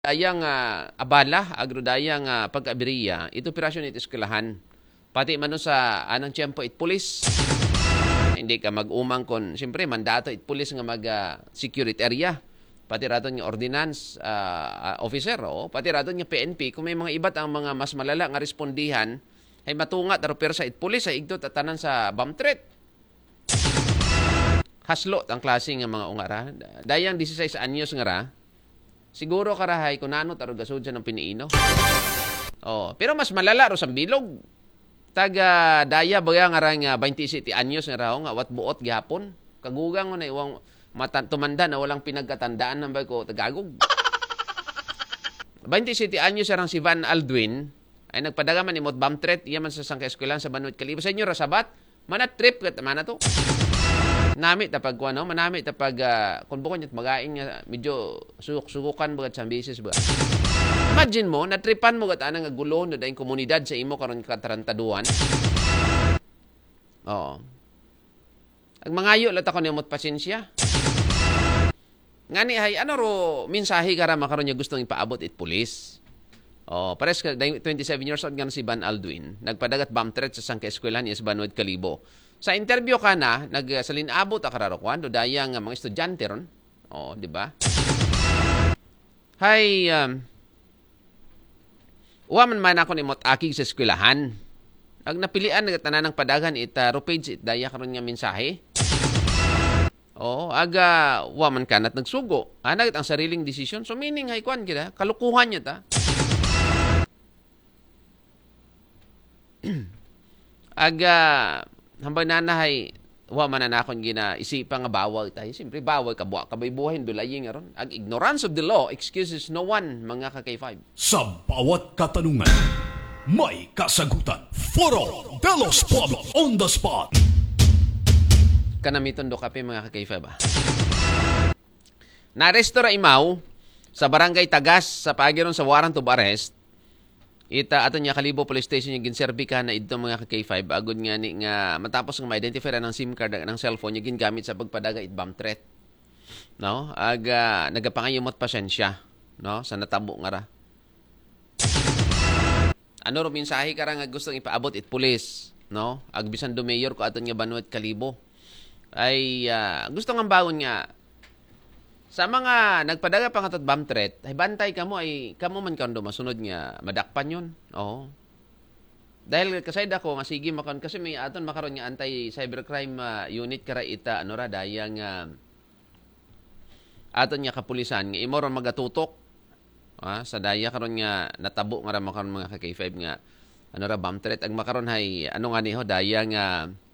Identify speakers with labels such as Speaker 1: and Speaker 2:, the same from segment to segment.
Speaker 1: Dayang abala, agrodayang pag-abiriya, ito operasyon ito eskwelahan. Pati man sa anang tiyempo it pulis. Hindi ka mag-umang kon, siyempre mandato it pulis nga mag-security area. Pati rato nga ordinance officer, pati rato nga PNP. Kung may mga iba't ang mga mas malala nga respondihan, ay matunga taro pero sa it pulis ay igdo tatanan sa bomb threat. Haslot ang klase nga mga ungara. Dayang 16 anyos nga ra, siguro karahay kung nano taro gasod siya ng piniino. Pero mas malala ro sa bilog. Taga daya baga nga ra nga 27 anyos nga raw nga wat buot gihapon. Kagugang mo na iwang tumanda na walang pinagkatandaan ng ko tagagog. 27 anyos sarang si Van Aldwin ay nagpadaga man imot bomb threat iya man sa sangka eskwelahan sa Banuit Kalibo. Sa inyo rasabat, mana trip kat mana to. Namit tapag ano, manamit tapag kung bukod niya magaing nga medyo suguk-sugukan bagat sa bisis ba. Imagine mo, natripan mo gat anang gulo no daing komunidad sa imo karon katarantaduan. Ang mangayo lat ako nimot pasensya. Ngani hay ano ro mensahe kara makaron niya gustong ipaabot it pulis. Pares ka 27 years old nga si Van Aldwin, nagpadagat bomb threat sa sangka eskwelahan niya sa Banuit Kalibo. Sa interview ka na, nagsalinabot akararokwan, do dayang mga estudyante ron. Di ba? Hay, uwaman man ako ni mot akig sa eskwelahan. Ang napilian, nagatanan ng padagan, ropage, daya karon nga mensahe. Aga, uwaman ka na't nagsugo. Nagat ang sariling desisyon. So, meaning, hay, kwan kita, kalukuhan niya ta. Aga, hambang nanahay, man na akong ginaisipan nga bawal tayo. Siyempre, bawal ka buwa. Kabay buhayin, dulayin nga ron. Ang ignorance of the law excuses no one, mga ka-K5.
Speaker 2: Sa bawat katanungan, may kasagutan. Foro de los Pueblos on the spot.
Speaker 1: Kanamiton do kape, mga ka-K5. Naresto ra imaw sa barangay Tagas sa pagiron sa warrant of arrest. Ato niya Kalibo Police Station yung ginserbi ka na ito mga K5 agud nga ni nga matapos nga ma-identify ng SIM card ng cellphone yung gingamit sa pagpadaga it bomb threat. No? Nagapangayumot pasensya, no? Sa natabo nga ra. Ano ro mensahe ka ra nga gustong ipaabot it police, no? Agbisan do mayor ko aton nga Banuit Kalibo. Ay gusto nga bawon nga sa mga nagpadaga pang atot bomb threat, ay bantay kamo ay kamo man kando masunod nga madakpan yun. Dahil kasayda ko nga sige makon kasi may aton makaron nga anti-cybercrime unit kara ita ano ra dayang aton nga kapulisan nga imo ron magatutok sa daya karon nga natabo nga ra makaron mga K5 nga ano ra bomb threat ang makaron hay ano nga niho daya nga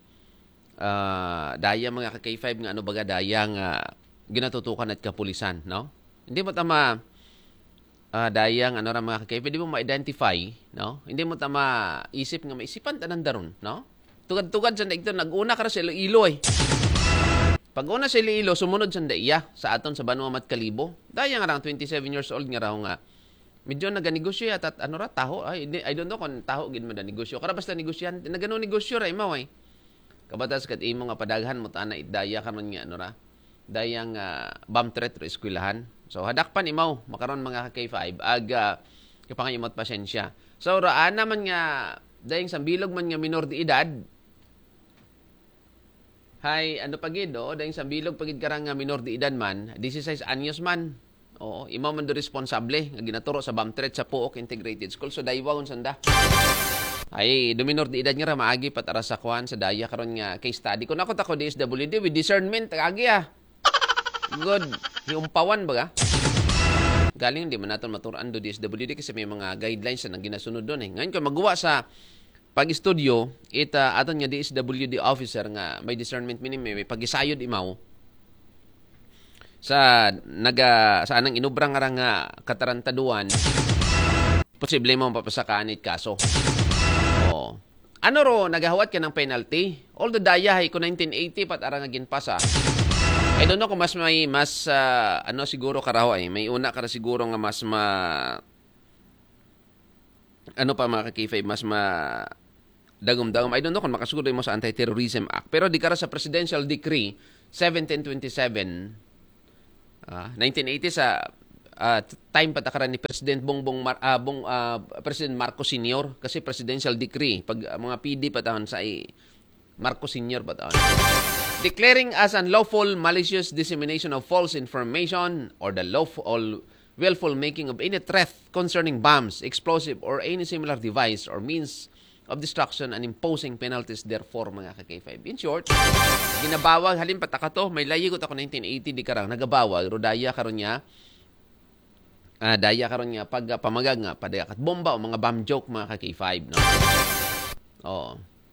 Speaker 1: daya mga K5 nga ano baga daya nga ginatutukan at kapulisan, no? Hindi mo tama dayang ano ra mga K5, hindi mo ma-identify, no? Hindi mo tama isip nga maisipan tanan daron, no? Tugad-tugad sa ito nag-una ka sa Iloilo eh. Pag una sa Iloilo sumunod sa iya sa aton sa Banuamat Kalibo. Dayang around 27 years old nga raw nga medyo naganegosyo at ano ra taho ay I don't know kung taho gid man da negosyo. Kara basta negosyan, nagano negosyo ra imaw ay. Kabatas kat imo nga padaghan mo ta na idaya karon nga ano ra dayang bomb threat ro eskwelahan. So hadakpan imaw makaron mga K5 kapangayumot pasensya. So raan naman nga dayang sambilog man nga minor de edad. Hay ano pagid dayang sambilog pagid karang nga minor de edad man 16 anyos man. Imaw man do responsable nga ginaturo sa bomb threat sa Puok Integrated School. So daywawon sanda. Ay minor de edad nga ra maagi patara sa kwan sa daya karon nga case study. Kung ako DSWD with discernment agi good. Hiumpawan ba galing hindi man natin maturan do DSWD kasi may mga guidelines na ginasunod doon eh. Ngayon kung magawa sa pag-studio, aton nga DSWD officer nga may discernment may pag-isayod imaw sa anang inubrang nga katarantaduan posible mo mapapasakaan it kaso. Ano ro nagahawat ka ng penalty? Although daya hay ko 1980 pat ara nga ginpasa. I don't know kung mas ano siguro karaho ay may una kara siguro nga mas ano pa mga K5 mas dagom-dagom. I don't know kung makasugod mo sa Anti-Terrorism Act. Pero di kara sa Presidential Decree 1727 1980 sa time patakaran ni President President Marcos Sr. kasi presidential decree. Pag mga PD patahon sa Marcos Sr. patahon. Declaring as unlawful malicious dissemination of false information or the lawful willful making of any threat concerning bombs, explosive, or any similar device or means of destruction and imposing penalties therefore, mga ka-K5. In short, ginabawag, halin pataka to, may layigot ako 1980, di karang nagabawag, rodaya karon niya, pag pamagag nga, padayakat bomba o mga bomb joke, mga ka-K5, no? Oo.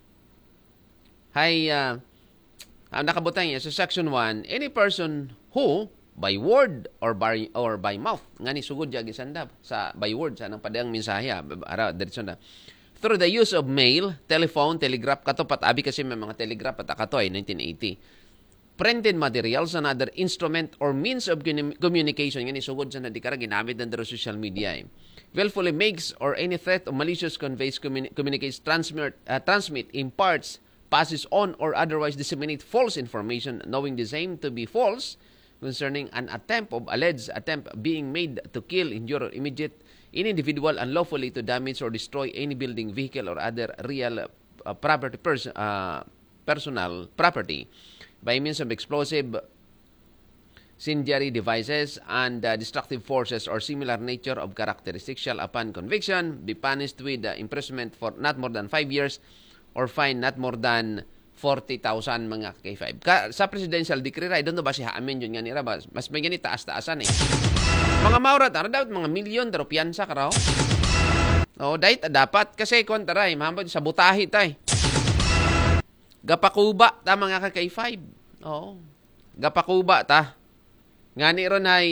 Speaker 1: Hay, nakabutang niya sa Section 1, any person who, by word or by mouth, nga ni sugod siya gisanda sa by word, sa nang padayang mensahe, diretso na, through the use of mail, telephone, telegraph, kato patabi kasi may mga telegraph at akato 1980. Printed materials, another instrument or means of communication, nga ni sugod sa nadikara, ginamit ng social media. Willfully makes or any threat or malicious conveys, communicates, transmit, imparts, passes on, or otherwise disseminate false information, knowing the same to be false, concerning an alleged attempt being made to kill, injure, or immediate any individual unlawfully to damage or destroy any building, vehicle, or other real property, personal property by means of explosive, incendiary devices and destructive forces or similar nature of characteristics shall upon conviction be punished with imprisonment for not more than 5 years or fine not more than 40,000 mga K5. Sa presidential decree, I don't know ba si Haamin yun nga nila ba? Mas may ganit taas-taasan eh. Mga maurat, dapat mga milyon, daro piyansa ka raw. O, dapat. Kasi, kontaray, mahambad, sa butahi tay. Gapakuba, ta mga K5. O, gapakuba, ta. Nga ni ron ay,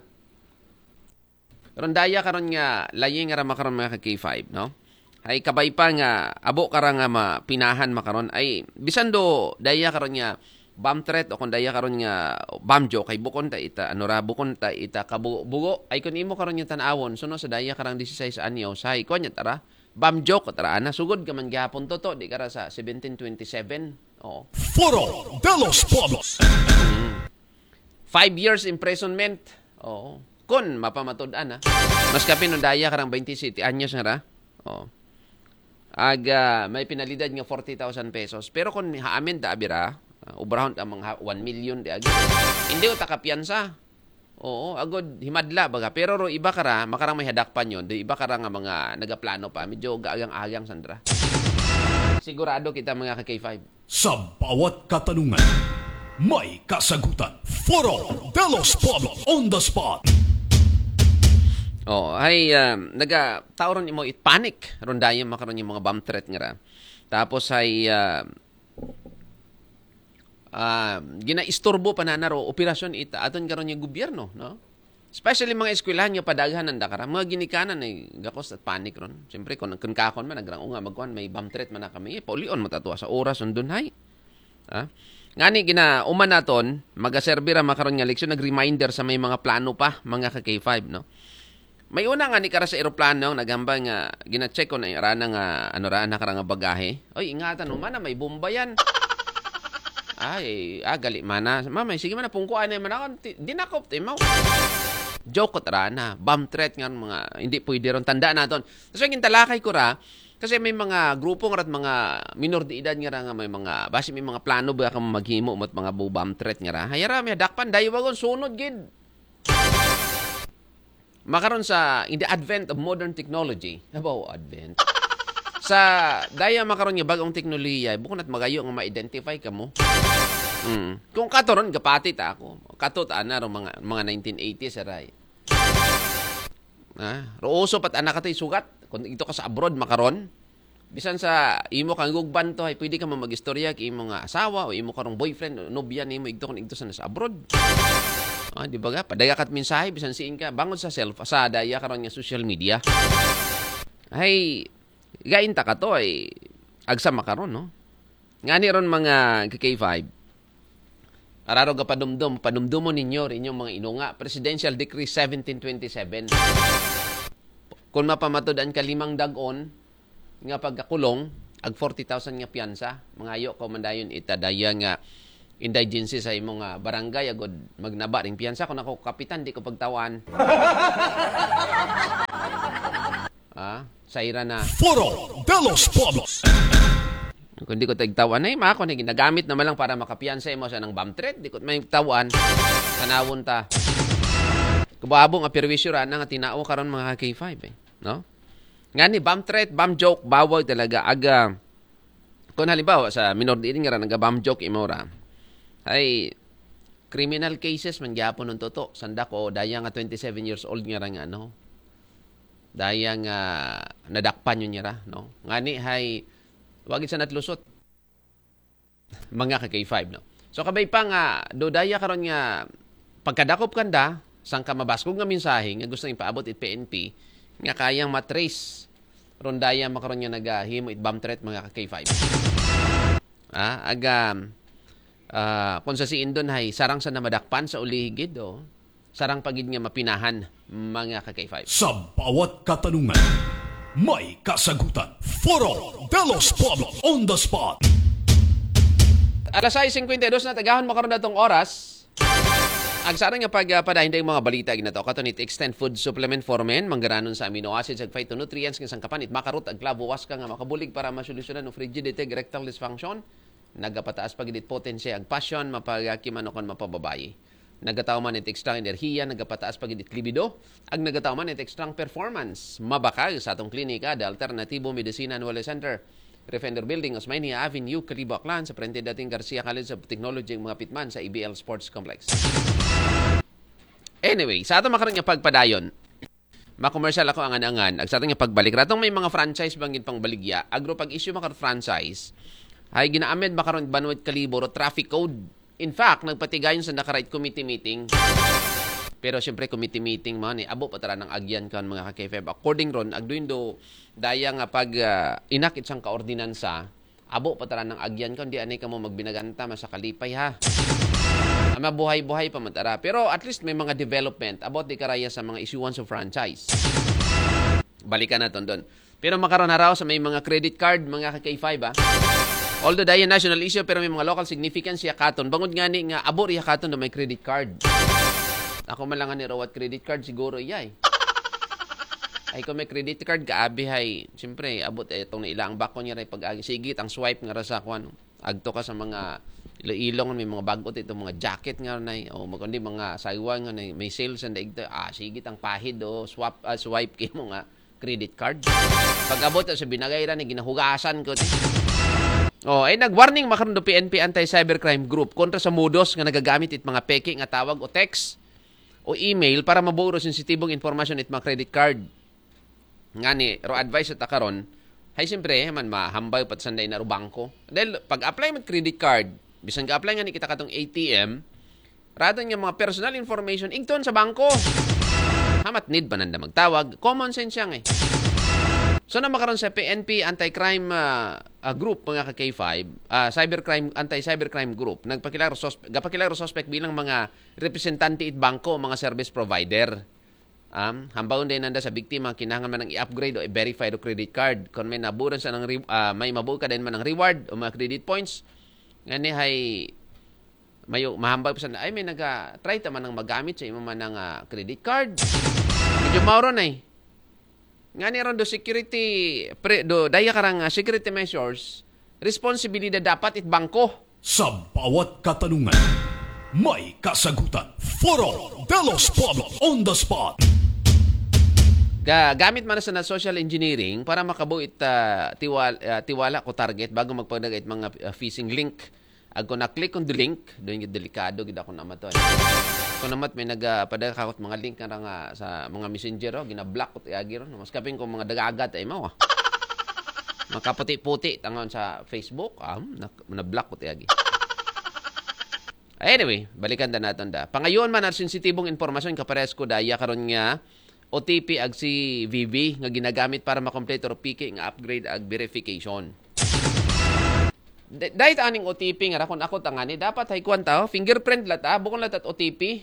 Speaker 1: rondaya karon nga, laying nga makaron mga K5, no? Ay kabay pa nga abo karang nga mapinahan makaron ay bisan do daya karon nga bomb threat o kun daya karon nga bomb joke kay bukon ta ita bukon ta ita kabugo ay kun imo karon yung tan-awon suno sa daya karang 16 anyo say kon nya tara bomb joke tara na sugod ka man gyapon to di kara sa 1727 oh
Speaker 2: Foro de los Pueblos.
Speaker 1: 5 years imprisonment oh kun mapamatud-an mas kapin no daya karang 27 anyos nga ra oh may pinalidad nga 40,000 pesos. Pero kung haamin ta abira, ubrahon ang mga 1 million di agi. Hindi o takapiyansa. Oo, agod himadla baga. Pero ro iba kara, makarang may hadakpan yon. Di iba kara nga mga nagaplano pa. Medyo gaagang-agang sandra. Sigurado kita mga ka-K5.
Speaker 2: Sa bawat katanungan, may kasagutan. Foro de los Pueblos on the spot.
Speaker 1: Oh, ay tawron imo it panic rondayon makaron yung mga bomb threat nga ra. Tapos ay ginaistorbo pa na ro operasyon ita aton karon yung gobyerno, no? Especially mga eskwelahan nga padaghan nanda kara mga ginikanan ay gakos at panic ron. Siyempre kun kakon man nagrang nga magkuan may bomb threat man na kami. Paulion mo tatwa sa oras undon hay. Ha? Ngani ginauman naton magaserbi ra makaron nga leksyon nag-reminder sa may mga plano pa mga ka-K5, no? May una nga ni kara sa eroplano nagamba nga gina-check ko na yung rana nga na kara nga bagahe. Oy, ingatan mo man may bomba yan. Ay, gali mana. Mamay sige man pungkuan na man ako. Dinakop ti mo. Joke ko rana, bomb threat nga mga hindi pwede ron tandaan naton. Tapos yung talakay ko ra kasi may mga grupo nga at mga minor de edad nga may mga base may mga plano ba ka maghimo mat mga bomb threat nga ra. Hayara may dakpan dayo wagon sunod gid. Makaron sa in the advent of modern technology, advent. Sa daya makaron nga bagong teknolohiya, bukod at magayo nga ma-identify ka mo. Kung katoron gapati ta ako. Katot ana ro mga 1980s aray. Rooso pat anak katay sugat. Kung ito ka sa abroad makaron, bisan sa imo kang gugban to ay pwede ka magistorya kay imo nga asawa o imo karong boyfriend o nobya nimo igto kung igto sa abroad. Di ba ga? Padaya kat mensahe, bisan siin ka, bangon sa sa daya karon nga social media. Ay, gain ta ka to, ay, agsa makaron, no? Nga ni ron mga K5, araro ga padumdumon ninyo, inyong mga inunga, Presidential Decree 1727. Kung mapamatudan ka 5 dagon, nga pagkakulong, ag 40,000 nga piyansa, mga ayo ko mandayon itadaya nga indigency sa imong barangay agod magnaba ring piyansa kung ako kapitan di ko pagtawan. Sa ira na
Speaker 2: Foro de los Pueblos.
Speaker 1: kung di ko tagtawan ay mako na ginagamit naman lang para makapiyansa mo sa ng bomb threat di ko may tawan tanawon ta kubabo nga perwisyo ra na nga tinao karon mga K5 no nga ni bomb threat bomb joke bawal talaga aga kung halimbawa sa minor de nga ra naga bomb joke imora ay criminal cases man gyapon ng toto sanda ko daya nga 27 years old nga ra nga no daya nga nadakpan yun niya ra no ngani hay wagit sa natlusot mga ka K5 no so kabay pa nga do daya karon nga pagkadakop kanda sang ka mabaskog nga mensahe nga gusto ipaabot it PNP nga kayang matrace ron daya makaron nga nagahimo it bomb threat mga ka K5 kung sa si Indon hay sarang sa namadakpan sa ulihigid o sarang pagid nga mapinahan mga ka K5.
Speaker 2: Sa bawat katanungan, may kasagutan. Foro de los Pueblos on the spot.
Speaker 1: Alas 6:52 na tagahon makaroon na itong oras. Agsarang nga pagpadahin tayong mga balita ginato. Katunit extend food supplement for men. Manggaranon sa amino acids ag phytonutrients ng sangkapan. Makarot ag klabuwas ka nga makabulig para masolusyonan ng frigidity, erectile dysfunction. Nagapataas pagidit potensya ag passion, mapagakiman o kon mapababayi. Nagataw man it extra enerhiya, nagapataas pagidit libido, ag nagataw man it extra performance. Mabakag sa atong klinika, the Alternatibo Medicina and Wellness Center, Refender Building, Osmania Avenue, Calibaclan, sa Prente dating Garcia College of Technology, mga pitman sa EBL Sports Complex. Anyway, sa atong makaroon nga pagpadayon, makomersyal ako ang anangan, ag sa atong nga pagbalik, ratong may mga franchise bangin pang baligya, agro pag-issue makaroon franchise, ay ginaamed makaroon Banwit Kalibor o traffic code. In fact, nagpatigayon sa Nakarite Committee meeting. Pero siyempre, committee meeting man, abo pa tara ng agyan kan mga ka-KFB. According ron, agduin do, daya nga pag inakit sang kaordinansa, abo pa tara ng agyan kan, di anay ka mo magbinaganta, masakalipay ha. Mabuhay-buhay pa matara. Pero at least may mga development about di karaya sa mga issuance of franchise. Balikan natin doon. Pero makaroon na raw sa may mga credit card, mga ka-K5 ha. Although dahil national issue pero may mga local significance siya katon. Bangod nga ni nga abor iya katon na may credit card. Ako man lang ni rawat credit card siguro iyay. Ay kung may credit card kaabi hay, siyempre abot itong nailang bako niya ray pag-agi sigit ang swipe nga ra sa kuan. Agto ka sa mga ilong may mga bagot itong mga jacket nga nay o magundi mga saywan nga nay may sales and daigto sigit ang pahid o swipe kay mo nga credit card. Pag abot sa binagay ra ni ginahugasan ko ay nag-warning makaroon do PNP Anti-Cybercrime Group kontra sa modus nga nagagamit it mga peke nga tawag o text o email para maburo sensitibong informasyon it mga credit card. Ngani, ro advice at karon, hay siyempre, man mahambay pat sanday na ro bangko. Dahil pag-apply mo credit card, bisan ka-apply nga ni kita katong ATM, radon nga mga personal information, igton sa bangko. Hamat need ba nanda magtawag? Common sense yan So na makaroon sa PNP Anti-Crime Group, mga ka-K5, Anti-Cybercrime Group, gapakilaro suspect bilang mga representante it bangko, mga service provider. Hambawon din nanda sa biktima, kinahanglan man ng i-upgrade o i-verify o credit card. Kung may naburan sa may mabuo ka din man ng reward o mga credit points, ngani hay mayo mahambay pa sa may naga-try ta man ng magamit sa imo man ng credit card. Medyo mauro na nga ni ron do security daya karang security measures responsibilidad dapat it bangko
Speaker 2: sa bawat katanungan may kasagutan. Foro de los Pueblos on the spot.
Speaker 1: Gamit man sa social engineering para makabuo it tiwala ko target bago magpadagat mga phishing link. Ag kung na-click on the link, doon yung delikado, gida ko naman to. Kung naman may nagpadagakakot mga link nga sa mga messenger, ginablock ko tiyagi ron. Mas kaping kung mga dagagat ay mo. Makaputi-puti, tangon sa Facebook, na-block ko tiyagi. Anyway, balikan na natin da. Pangayon man ang sensitibong informasyon kapares ko daya karon nga OTP ag si VV nga ginagamit para makomplete or PK nga upgrade ag verification. Dahil aning OTP nga rakon ako tangani dapat hay kwanta fingerprint lata bukon latat OTP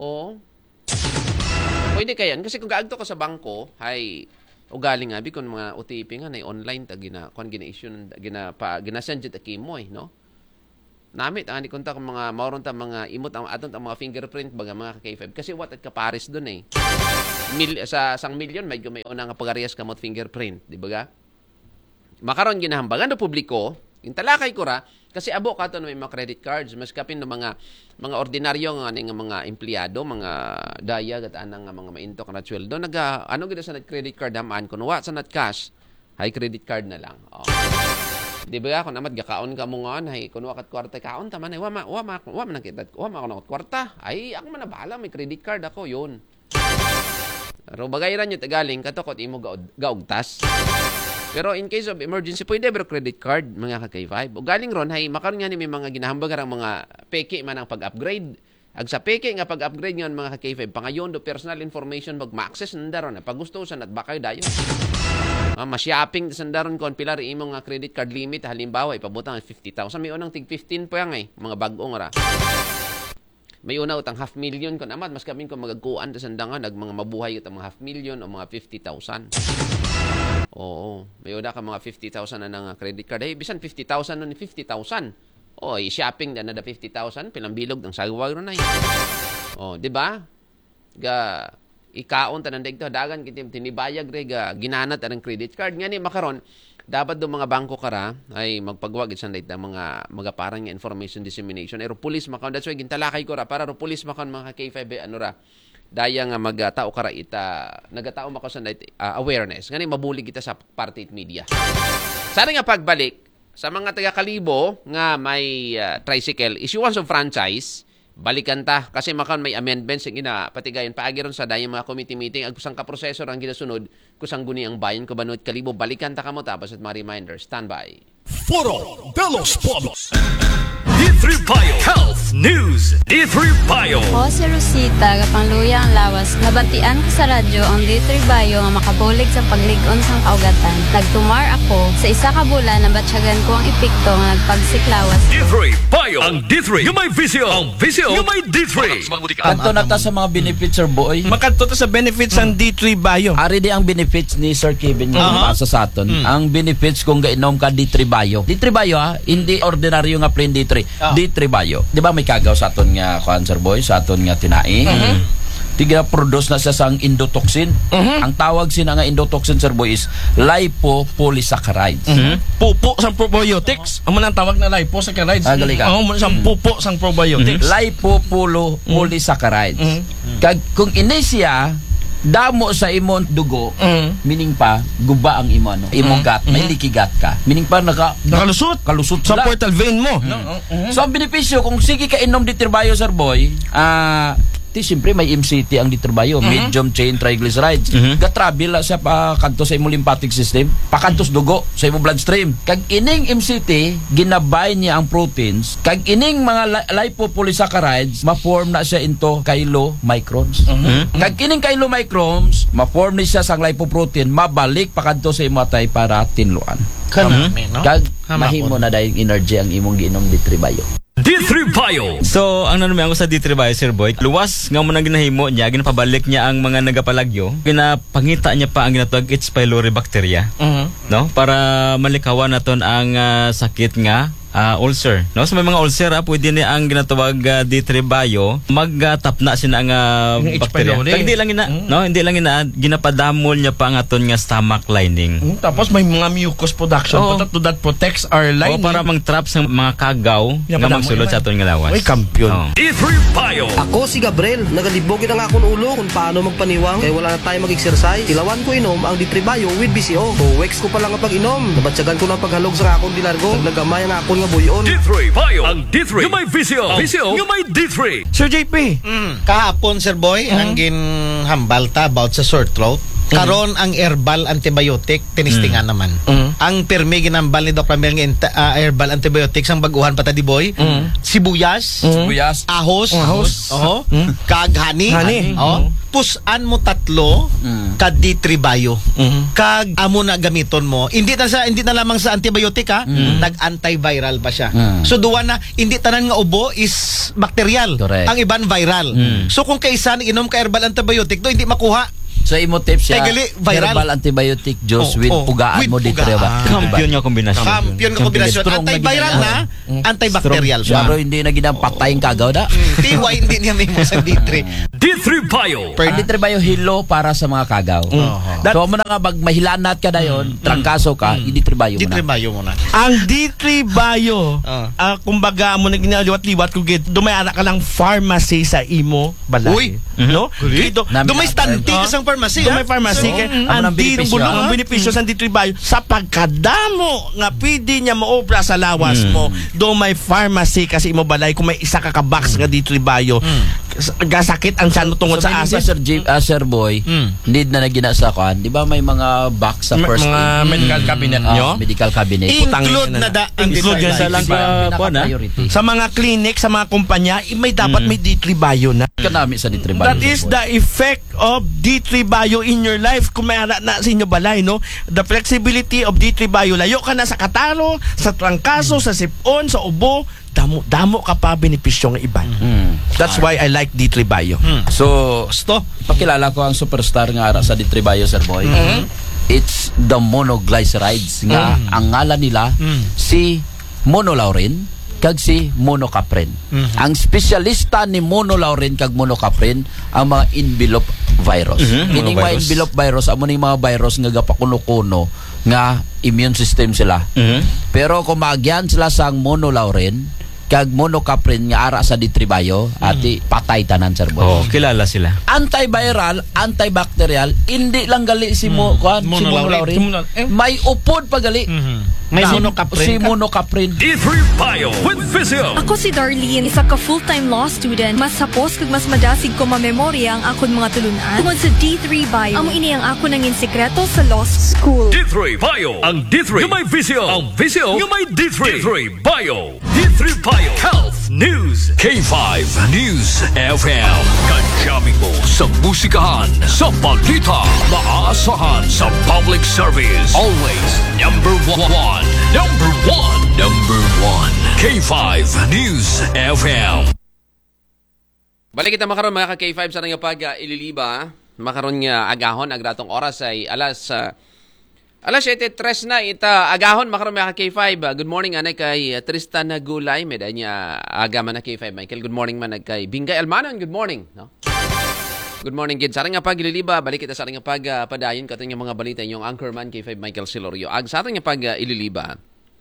Speaker 1: pwede kayan kasi kung gaagto ka sa bangko hay ugali nga bi kun mga OTP nga na online ta gina kon gina-issue gina-send jet akimo no namit ani kunta kung mga mauron ta mga imot ang aton ang mga fingerprint baga mga K5 kasi what at kapares doon eh. Sa 1 milyon may una nga pagarehas kamot fingerprint, di ba ga? Makaron ginahambagan do publiko, intalakay ko ra kasi abo kato na may mga credit cards mas kapin no mga ordinaryo nga mga empleyado, mga daya gat anang mga maintok na sweldo naga ano gid sa credit card hamaan kuno wa sa cash, hay credit card na lang. Oh. Di ba kung naman gakaon ka mo nga hay kuno kat kwarta kaon ta man ay wa man nakita wa ma ako kwarta ay ako man na bahala may credit card ako yun. Pero bagayran nyo tagaling katukot imo gaugtas. Pero in case of emergency, pwede pero credit card, mga ka-K5. O galing ron, hay, makaroon nga ni may mga ginahambag ang mga peke man ang pag-upgrade. Ag sa peke nga pag-upgrade nga mga ka-K5, pangayon do personal information mag-access nandaron. Pag gusto sa natbakay dayo. Ma-shopping sa nandaron kon pilar imong nga credit card limit. Halimbawa, ipabutang 50,000. May unang tig 15 po yan mga bagong ra. May una utang 500,000 kon amat mas kaming ko magagkuan sa sandangan nag mga mabuhay utang mga 500,000 o mga 50,000. Oo, may una ka mga 50,000 na ng credit card. Hey, bisan 50,000 nun 50,000. Oh, shopping na 50,000 pilang bilog ng sagwag ron ay. Oh, di ba? Ga ikaon tanan degto dagan kitim tinibayag re ga ginanat ang credit card ngani makaron dapat do mga bangko kara ay magpagwag sa dayta mga parang information dissemination ero police makon that's why gintalakay ko ra para ro police makon mga K5 ano ra daya nga magtao kara ita nagatao mako sa awareness ngani mabulig kita sa parte media. Sana nga pagbalik sa mga taga Kalibo nga may tricycle issuance of franchise balikan ta kasi makon may amendments ang patigayon paagi ron sa dayang mga committee meeting ag kusang ka proseso ang ginasunod kusang guni ang bayan ko banod Kalibo balikan ta kamo tapos at mga reminder standby.
Speaker 2: Foro de los Pueblos.
Speaker 3: D3 Bio Health News. D3 Bio.
Speaker 4: Ako si Rosita, kapangluya ang lawas. Nabantian ko sa radyo ang D3 Bio nga makabulig sa pagligon sang kaugatan. Nagtumar ako sa isa ka bulan na batsyagan ko ang epekto nga nagpagsiklawas.
Speaker 3: D3 Bio. Ang D3 yung may visyo. Ang visyo yung may D3.
Speaker 5: Kanto na ta sa mga benefits, Sir Boy.
Speaker 6: Makanto ta sa benefits ang D3 Bio.
Speaker 5: Ari di ang benefits ni Sir Kevin nga pasa sa aton. Ang benefits kung gainom ka D3 Bio. D3 Bio hindi ordinaryo nga plain D3. D3 Bio. Di ba may kagaw sa aton nga Sir Boy, sa aton nga tinaing? Tiga produce na siya sang endotoxin. Ang tawag sina nga endotoxin, Sir Boy, is lipopolysaccharides.
Speaker 6: Pupo sang probiotics. Amo nang tawag na liposaccharides.
Speaker 5: Gali ka.
Speaker 6: Amo sang pupo sang probiotics.
Speaker 5: Lipopolysaccharides. Kag kung ini siya damo sa imong dugo, meaning pa guba ang imo ano, imong gut, may leaky gut ka. Meaning pa
Speaker 6: nakalusot sa
Speaker 5: sila.
Speaker 6: portal vein mo.
Speaker 5: So ang benepisyo kung sige ka inom di Bio, Sir Boy, siyempre may MCT ang diturbayo, medium chain triglycerides. Ga-travel siya pa kanto sa imong lymphatic system, pakantos dugo sa imong bloodstream. Kag ining MCT ginabay niya ang proteins, kag ining mga lipopolysaccharides ma-form na siya into chylomicrons. Kag ining chylomicrons ma-form ni siya sang lipoprotein, mabalik pakanto sa imong atay para tinluan. Kag mahimo na dayong energy ang imong giinom di Bio.
Speaker 3: D3 Bio.
Speaker 7: So, ang nanumihan ko sa D3 Bio, Sir Boy, luwas nga mo na ginahimo niya, ginapabalik niya ang mga nagapalagyo, ginapangita niya pa ang ginatawag H. pylori bacteria, no? Para malikawan naton ang sakit nga ulcer, no? So may mga ulcer pwede ni ang ginatawag D3 Bio magtapna sina ang bacteria. Kag di lang ina, no? Hindi lang ina ginapadamol niya pa ang aton nga stomach lining.
Speaker 6: Tapos may mga mucus production to that protects our lining.
Speaker 7: Para mang-trap sa mga kagaw nga magsulod sa aton nga lawas.
Speaker 6: Ay kampiyon.
Speaker 3: D3 Bio.
Speaker 8: Ako si Gabriel, nagalibogin ang akong ulo kung paano magpaniwang kaya wala na tayo mag-exercise. Ilawan ko inom ang D3 Bio with BCO. Weeks ko pa lang ang pag-inom. Nabatsagan ko ng paghalog sa akong dilargo. Naglagamay ang akong nga buyon.
Speaker 3: D3 Bio. Ang D3 yung may visyo. Visyo yung may D3.
Speaker 6: Sir JP.
Speaker 9: Kahapon, Sir Boy, ang ginhambal ta about sa sore throat. Karon ang herbal antibiotic tinistingan naman. Ang pirmi ginambal ni Dr. Mel nga herbal antibiotics ang baguhan pata di boy. Sibuyas, ahos, kag honey. Pusan mo tatlo kag D3 Bio. Kag amo na gamiton mo. Hindi na lamang sa antibiotic nag-antiviral pa siya. So duwa na hindi tanan nga ubo is bacterial.
Speaker 5: Correct.
Speaker 9: Ang iban viral. So kung kaisan inom ka herbal antibiotic do hindi makuha
Speaker 5: So imo tips siya,
Speaker 9: Kay gali, viral.
Speaker 5: herbal antibiotic juice with
Speaker 9: Oh,
Speaker 5: pugaan
Speaker 9: with
Speaker 5: mo dito
Speaker 9: pugaan.
Speaker 5: ba?
Speaker 7: Kampiyon nga kombinasyon.
Speaker 9: Champion ka kombinasyon.
Speaker 5: Strong na
Speaker 9: Antiviral na, antibacterial pa.
Speaker 5: Pero hindi na ginapatay yung kagaw da.
Speaker 9: Tiwa hindi niya may mo sa D3.
Speaker 3: D3 Bio.
Speaker 5: Ang litre ba yung hilo para sa mga kagaw? So mo na nga mag mahilanat ka dayon, trangkaso ka, i-litre ba
Speaker 9: D3
Speaker 5: mo na?
Speaker 9: Bio muna.
Speaker 6: Ang D3 Bio, kumbaga mo na ginaliwat-liwat kung dumayara ka lang pharmacy sa imo balay.
Speaker 9: Uy,
Speaker 6: no? Dito,
Speaker 9: Dumay stanti ka sa pharmacy.
Speaker 6: Dumay pharmacy kay
Speaker 5: ang
Speaker 6: ang
Speaker 5: benepisyo,
Speaker 6: ang benepisyo sa D3 Bio sa pagkadamo nga pwede niya maobra sa lawas mo. Dumay pharmacy kasi imo balay kung may isa ka box nga D3 Bio. Gasakit ang sano tungod
Speaker 5: So,
Speaker 6: sa
Speaker 5: may
Speaker 6: asis.
Speaker 5: Sir Boy, need na nagina sa kan. Di ba may mga box sa first
Speaker 6: Mga
Speaker 5: aid?
Speaker 6: medical cabinet nyo.
Speaker 5: Medical cabinet.
Speaker 9: Include na da ang
Speaker 6: Include
Speaker 9: D3
Speaker 6: yan sa
Speaker 9: Bio.
Speaker 6: lang
Speaker 5: Priority.
Speaker 6: sa mga clinic, sa mga kumpanya, may dapat may D3 Bio na.
Speaker 5: Kanami sa D3 Bio.
Speaker 6: That is the effect of D3 Bio in your life. Kung may ara na sa inyo balay, no? The flexibility of D3 Bio. Layo ka na sa kataro, sa trangkaso, sa sipon, sa ubo. Damo ka pa benepisyo ng iban. That's why I like D3 Bio.
Speaker 5: So, pakilala ko ang superstar nga ara sa D3 Bio, Sir Boy. It's the monoglycerides nga ang ngalan nila si monolaurin kag si monocaprin. Ang espesyalista ni monolaurin kag monocaprin ang mga envelope virus. Kining mga envelope virus amo ning mga virus nga gapakuno-kuno nga immune system sila. Pero kung magyan sila sang monolaurin kag monocaprin nga ara sa D3 Bio, ati patay tanan, Sir Boy.
Speaker 7: Oh, kilala sila.
Speaker 5: Antiviral, antibacterial, hindi lang gali si si monolaurin. May upod pa gali.
Speaker 9: May monocaprin
Speaker 5: Si
Speaker 9: ka?
Speaker 5: monocaprin.
Speaker 3: D3 Bio with Vizio.
Speaker 10: Ako si Darlene, isa ka full-time law student. Mas sapos kag mas madasig ko mamemorya ang akon mga tulunan. Tungod sa D3 Bio, amo ini ang ako nangin sekreto sa law school.
Speaker 3: D3 Bio. Ang D3 yung may Vizio. Ang Vizio yung may D3. D3 Bio. D3 Bio. Health News. K5 News FM. Kajaming mo sa musikahan, sa balita, maaasahan sa public service. Always number one. Number one. K5 News FM.
Speaker 1: Balik kita makaroon mga ka-K5 sa nga pag-ililiba. Makaroon nga agahon, agratong oras ay alas 7:03 na ita agahon makaroon mga ka-K5. Good morning anay kay Tristan Gulay. May niya aga man na K5 Michael. Good morning man kay Bingay Almanon. Good morning. No? Good morning kid. Sa nga pag-ililiba, balik kita sa nga pag-padayon kato nga mga balita yung anchorman K5 Michael Silorio. Sa ating nga pag-ililiba,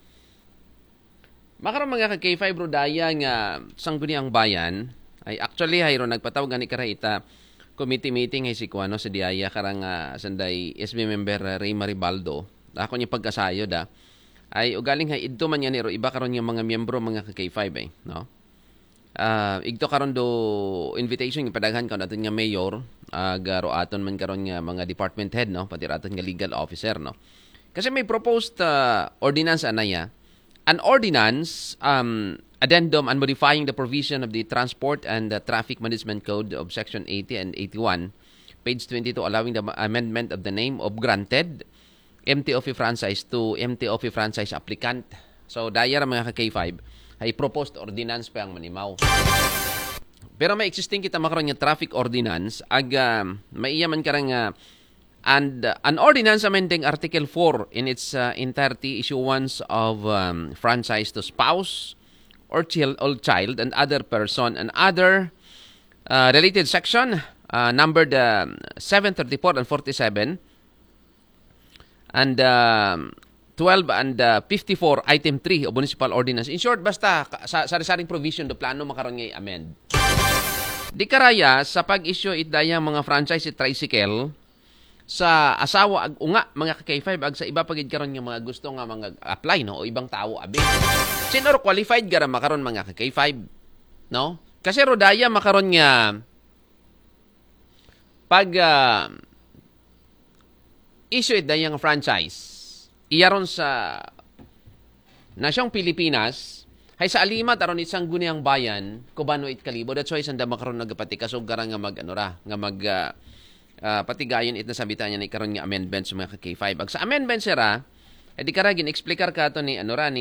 Speaker 1: makaroon mga ka-K5 bro daya nga sangguniang bayan ay actually hayro nagpatawag ni karahita committee meeting ay si Kuano sa Diaya karang sanday SB member Ray Maribaldo. Ako niya pagkasayo da ay ugaling hay idto man yan iro iba karon nga mga miyembro mga ka-K5 no. Igto karon do invitation ipadaghan karon aton nga mayor garo aton man karon nga mga department head no pati aton nga legal officer no. Kasi may proposed ordinance anaya. An ordinance, addendum and modifying the provision of the Transport and Traffic Management Code of Section 80 and 81, page 22, allowing the amendment of the name of granted MTOF franchise to MTOF franchise applicant. So, daya mga ka-K5, ay proposed ordinance pa ang manimaw. Pero may existing kita makaroon nga traffic ordinance, maiyaman ka nga and an ordinance amending Article 4 in its entirety issuance of franchise to spouse or child and other person and other related section numbered 734 and 47 and 12 and 54 item 3 of municipal ordinance. In short, basta sari-saring provision do plano makaroon nga amend. Di karaya sa pag-issue itdaya mga franchise tricycle sa asawa ag unga mga ka-K5 ag sa iba pagid karon nga mga gusto nga mga apply no o ibang tao abi. Sino qualified gara makaron mga ka-K5 no? Kasi rodaya makaron nga pag issue it dayang franchise iyaron sa nasyong Pilipinas hay sa alimat aron isang guniang bayan kubano it kalibo that's why sanda makaron nagapati kasog gara nga mag ano ra nga mag patigayon it na sabitan niya ni karon nga amendment sa mga K5. Ag sa amendment sira, di karagin explicar ka to ni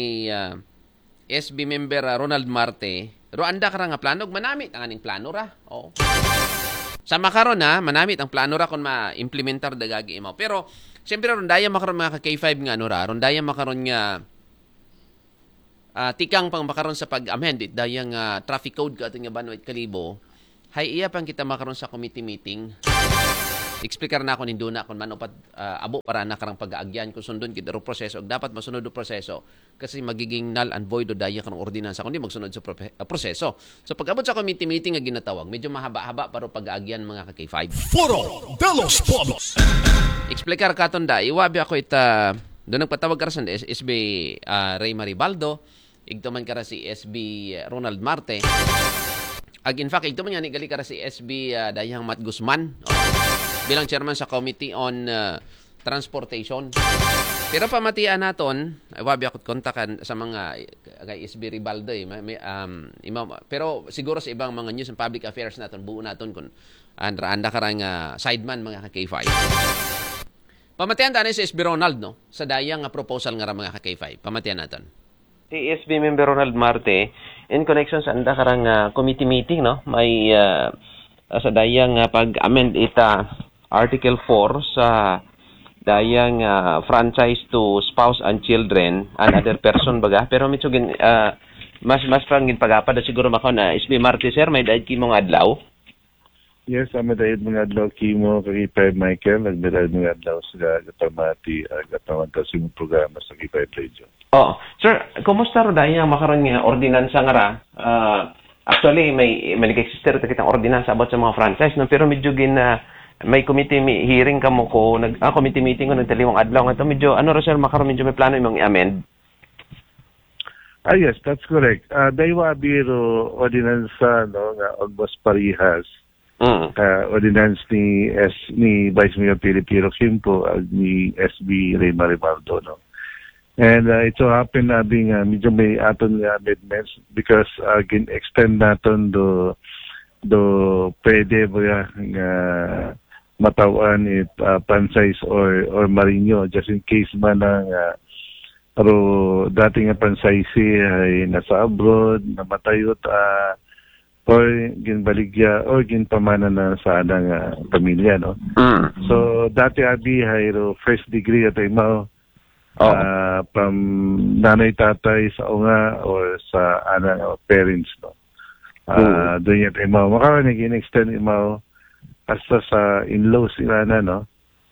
Speaker 1: SB member Ronald Marte. Ro anda ka nga plano manamit ang aning plano ra. Oh. Sa makaron na, manamit ang plano ra kung ma-implementar dagagi imaw. Pero, siyempre ron daya makaron mga ka-K5 nga ano ra, ron daya makaron nga tikang pang makaron sa pag-amend, daya nga traffic code ka ating nga banwait kalibo, hay iya pang kita makaron sa committee meeting. Explicar na ako nindo na kung manupad abo para na karang pag-aagyan kung sundon kita ro proseso. Dapat masunod do proseso kasi magiging null and void o daya karang ordinansa kundi magsunod sa proseso. So pag-abot sa committee meeting nga ginatawag, medyo mahaba-haba para pag-aagyan mga ka-K5.
Speaker 2: Foro de los Pueblos.
Speaker 1: Explicar katon da, iwabi ako ita doon nagpatawag ka sa SB Ray Maribaldo, igtuman ka si SB Ronald Marte. In fact, igtuman nga ni gali ka si SB Dayang Mat Guzman. Bilang chairman sa Committee on Transportation. Pero pamatian naton, wabi ako kontakan sa mga kay SB Ribaldo pero siguro sa ibang mga news and public affairs naton buo naton kun anda karang sideman mga ka-K5. Pamatian tayo si SB Ronald no sa dayang proposal nga mga ka-K5. Pamatian naton. Si SB member Ronald Marte in connection sa anda karang committee meeting no may sa dayang pag-amend ita Article 4 sa dayang franchise to spouse and children and other person baga. Pero medyo mas pangin pagapad siguro mako na SB Marte sir may daid kimong adlaw.
Speaker 11: Yes, may daid mga adlaw kimo kay Michael nagdaid mga adlaw sa Gatamati gatawan ta sa programa sa K5 Radio.
Speaker 1: Oh, sir, kumusta ro dayang makaron nga ordinansa nga ra? Actually may nag-existe ta kitang ordinansa about sa mga franchise no pero medyo may committee hearing kamo ko committee meeting ko nagtaliwang adlaw nga to medyo ano ra sir makaron medyo may plano imong i-amend.
Speaker 11: Yes, that's correct. Daywa biro ordinance no nga August Parihas. Ordinance ni Vice Mayor Pilipiro Kimpo ni SB Ray Maribaldo no. And it so happen na being medyo may aton amendments because extend naton do pwede ba nga matawan franchise or marinyo just in case man ang pero dating nga franchisee ay nasa abroad namatayot or ginbaligya or ginpamana na sa anang pamilya no. So dati abi hay first degree at imaw from nanay tatay sa unga or sa anang parents no. Doon yan imaw makaroon nag-extend imaw hasta sa in-laws sila na no.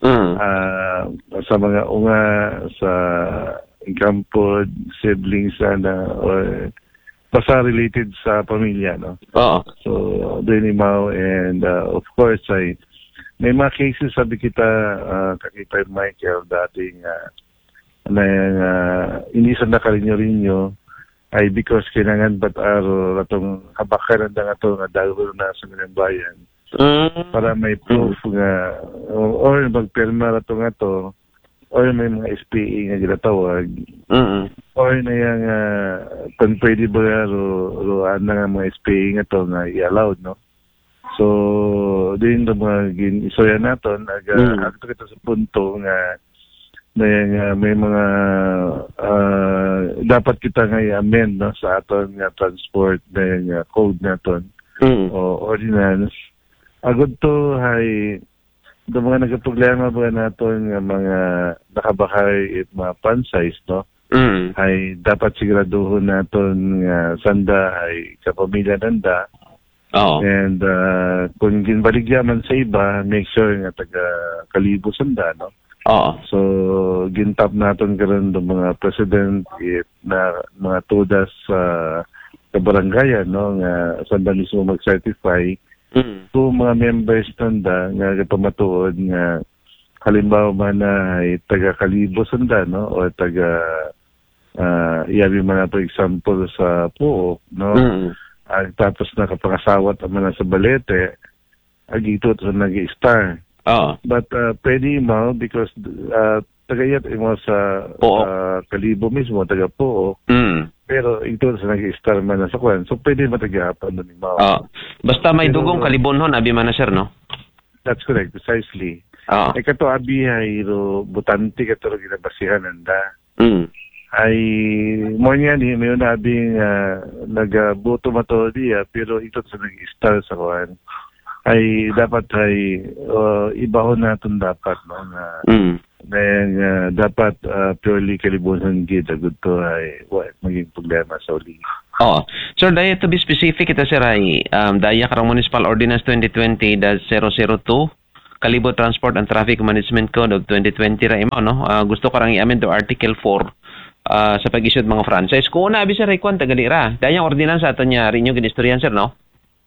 Speaker 11: Sa mga unga sa kampod siblings na or basta related sa pamilya no. So doon imaw and of course ay may mga cases sabi kita kakita Michael dating na inisan na karinyo ay because kailangan ba't ratong habakan na nga dahil na sa mga bayan para may proof nga or magpirma rato nga to or may mga SPA nga ginatawag or na yung kung pwede ba roan na nga mga SPA nga to nga i-allowed no. So din na mga ginisoya naton agto kita sa punto nga na may mga dapat kita nga i-amend no, sa aton nga transport na code naton o ordinance. Agad to hay do mga nagaproblema ba naton nga mga nakabahay at mga franchise no. Ay dapat siguraduhon naton nga sanda ay kapamilya nanda. And kung ginbaligya man sa iba, make sure nga taga Kalibo sanda no. So gintap naton karon do mga president na mga tudas sa kabarangayan no nga sanda mismo mag-certify kung mga members nanda nga pamatuod nga halimbawa man na ay taga Kalibo sanda no o taga iyabi man na for example sa Puok no tapos nakapangasawat man sa Balete agito sa nag-star. But pwede mo because tagayat mo sa Kalibo mismo taga Puok. Pero ito sa nag-star man sa kwan. So pwede matagapan nun mo.
Speaker 1: Basta may dugong Kalibonhon abi man na sir no.
Speaker 11: That's correct, precisely. Kato abi ay butante kato ginabasihan nanda. Ay mo niya ni may nabing nagabuto mato diya pero ito sa nag-star sa kwan. ay dapat ay ibahon natin dapat no nga dapat purely kalibunan gid agud to ay maging problema sa uli.
Speaker 1: Oo. Sir, daya to be specific, ito sir ay daya karang Municipal Ordinance 2020-002, Kalibo Transport and Traffic Management Code of 2020 ra imo, no? Gusto karang i-amend to Article 4 sa pag-issue mga franchise. Kung una, abi sir, ay kwan, tagalira. Dayang ordinance ato niya rin yung ginistoryan, sir, no?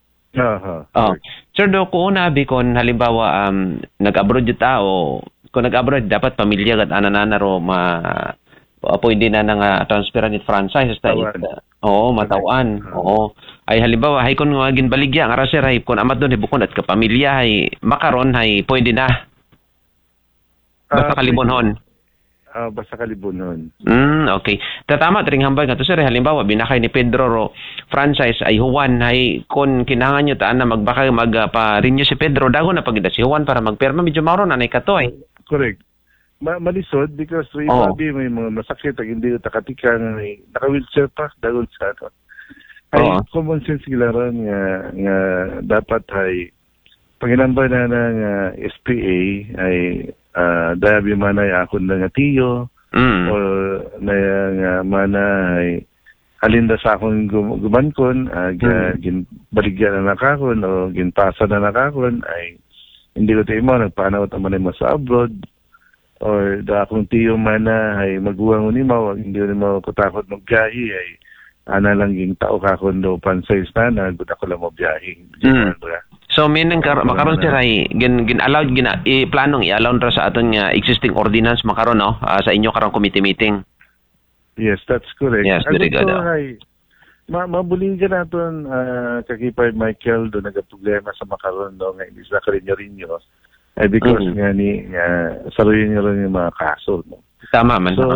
Speaker 1: Sir, do, kung una, abi, kung halimbawa, nag-abroad yung tao, kung nag-abroad, dapat pamilya at ananana ro pwede na nga transferan it franchise matawan. Oo. Ay halimbawa hay kun nga ginbaligya nga sir hay kun amat don bukod at kapamilya hay makaron hay pwede na. Basta kalibonhon.
Speaker 11: Basta kalibonhon.
Speaker 1: Okay. Tatama tring hambal nga to sir halimbawa binakay ni Pedro ro franchise ay Juan hay kun kinahanglan nyo taan na magbakay magpa-renew si Pedro dago na pagida si Juan para magperma medyo maro na katoy.
Speaker 11: Correct. Malisod because may mga masakit ang hindi takatika nga naka-wheelchair pa dagon sa ato. Ay common sense gila ron nga dapat ay panginambay na ng SPA ay dayabi manay akon na nga tiyo o na nga mana ay halinda sa akong gumankon ginbaligyan na nakakon o ginpasa na nakakon ay hindi ko tayo mo nagpanaw taman mo sa abroad or da akong tiyo man na ay maguwang unimaw, hindi unimaw kutakot magbiyahe ay ana lang yung tao kakon do pansay na good ako lang magbiyahe.
Speaker 1: So meaning makaron sir ay gin-allowed planong i-allow ra sa aton nga existing ordinance makaron no sa inyo karong committee meeting.
Speaker 11: Yes, that's correct.
Speaker 1: Yes, very good.
Speaker 11: Mabuligyan naton kakipay Michael do nagaproblema sa makaron do nga hindi sa karinyo ay because nga ni saluyin nyo rin yung mga kaso. No?
Speaker 1: Tama man.
Speaker 11: So,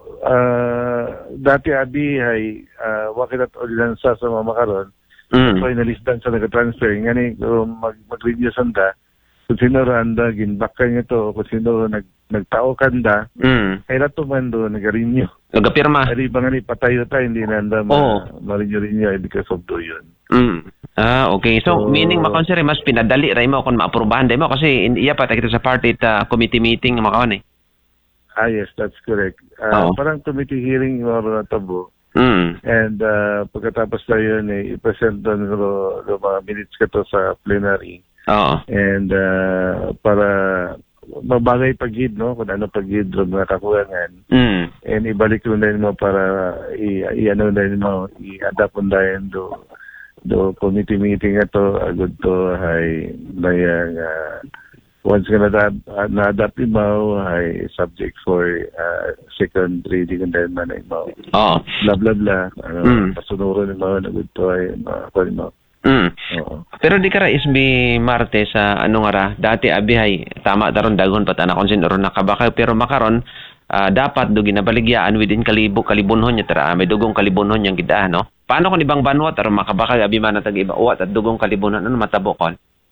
Speaker 11: dati abi ay wakit at ordinansa sa mga makaron. So, inalisdan sa nag-transfer. Nga ni, mag-review sanda, kung sino randa, ginbakay nyo to, kung sino nagtao kanda, ay nato man do, nag-renew.
Speaker 1: Nag-pirma.
Speaker 11: Ay ba nga ni, patayo tayo, hindi nanda ma-renew ay because of do yun.
Speaker 1: Okay. So meaning makonsider mas pinadali ray mo kung maaprubahan day mo kasi iya pa kita sa party committee meeting makaon eh.
Speaker 11: Yes, that's correct. Parang committee hearing or natabo. And pagkatapos na yun i-present doon mga minutes ka to sa plenary. And para mabagay pagid no kung ano pagid mga kakulangan. And ibalik ko na mo para i-ano na mo i-adapt on din do committee meeting ato agud to hay layang once nga na-adapt mo ay subject for second reading and then man mo blah blah blah pasunuron mo agud to ay mo. Pero di kara isbi Martes sa ano nga ra dati abi hay tama daron dagon pat ana konsin ron nakabakay pero makaron dapat do ginabaligyaan within kalibunhon nya tara may dugong kalibunhon yang gidaan no. Paano kung ibang banwa taro makabakay abi man tag iba uwat at dugong kalibunhon ano matabokon?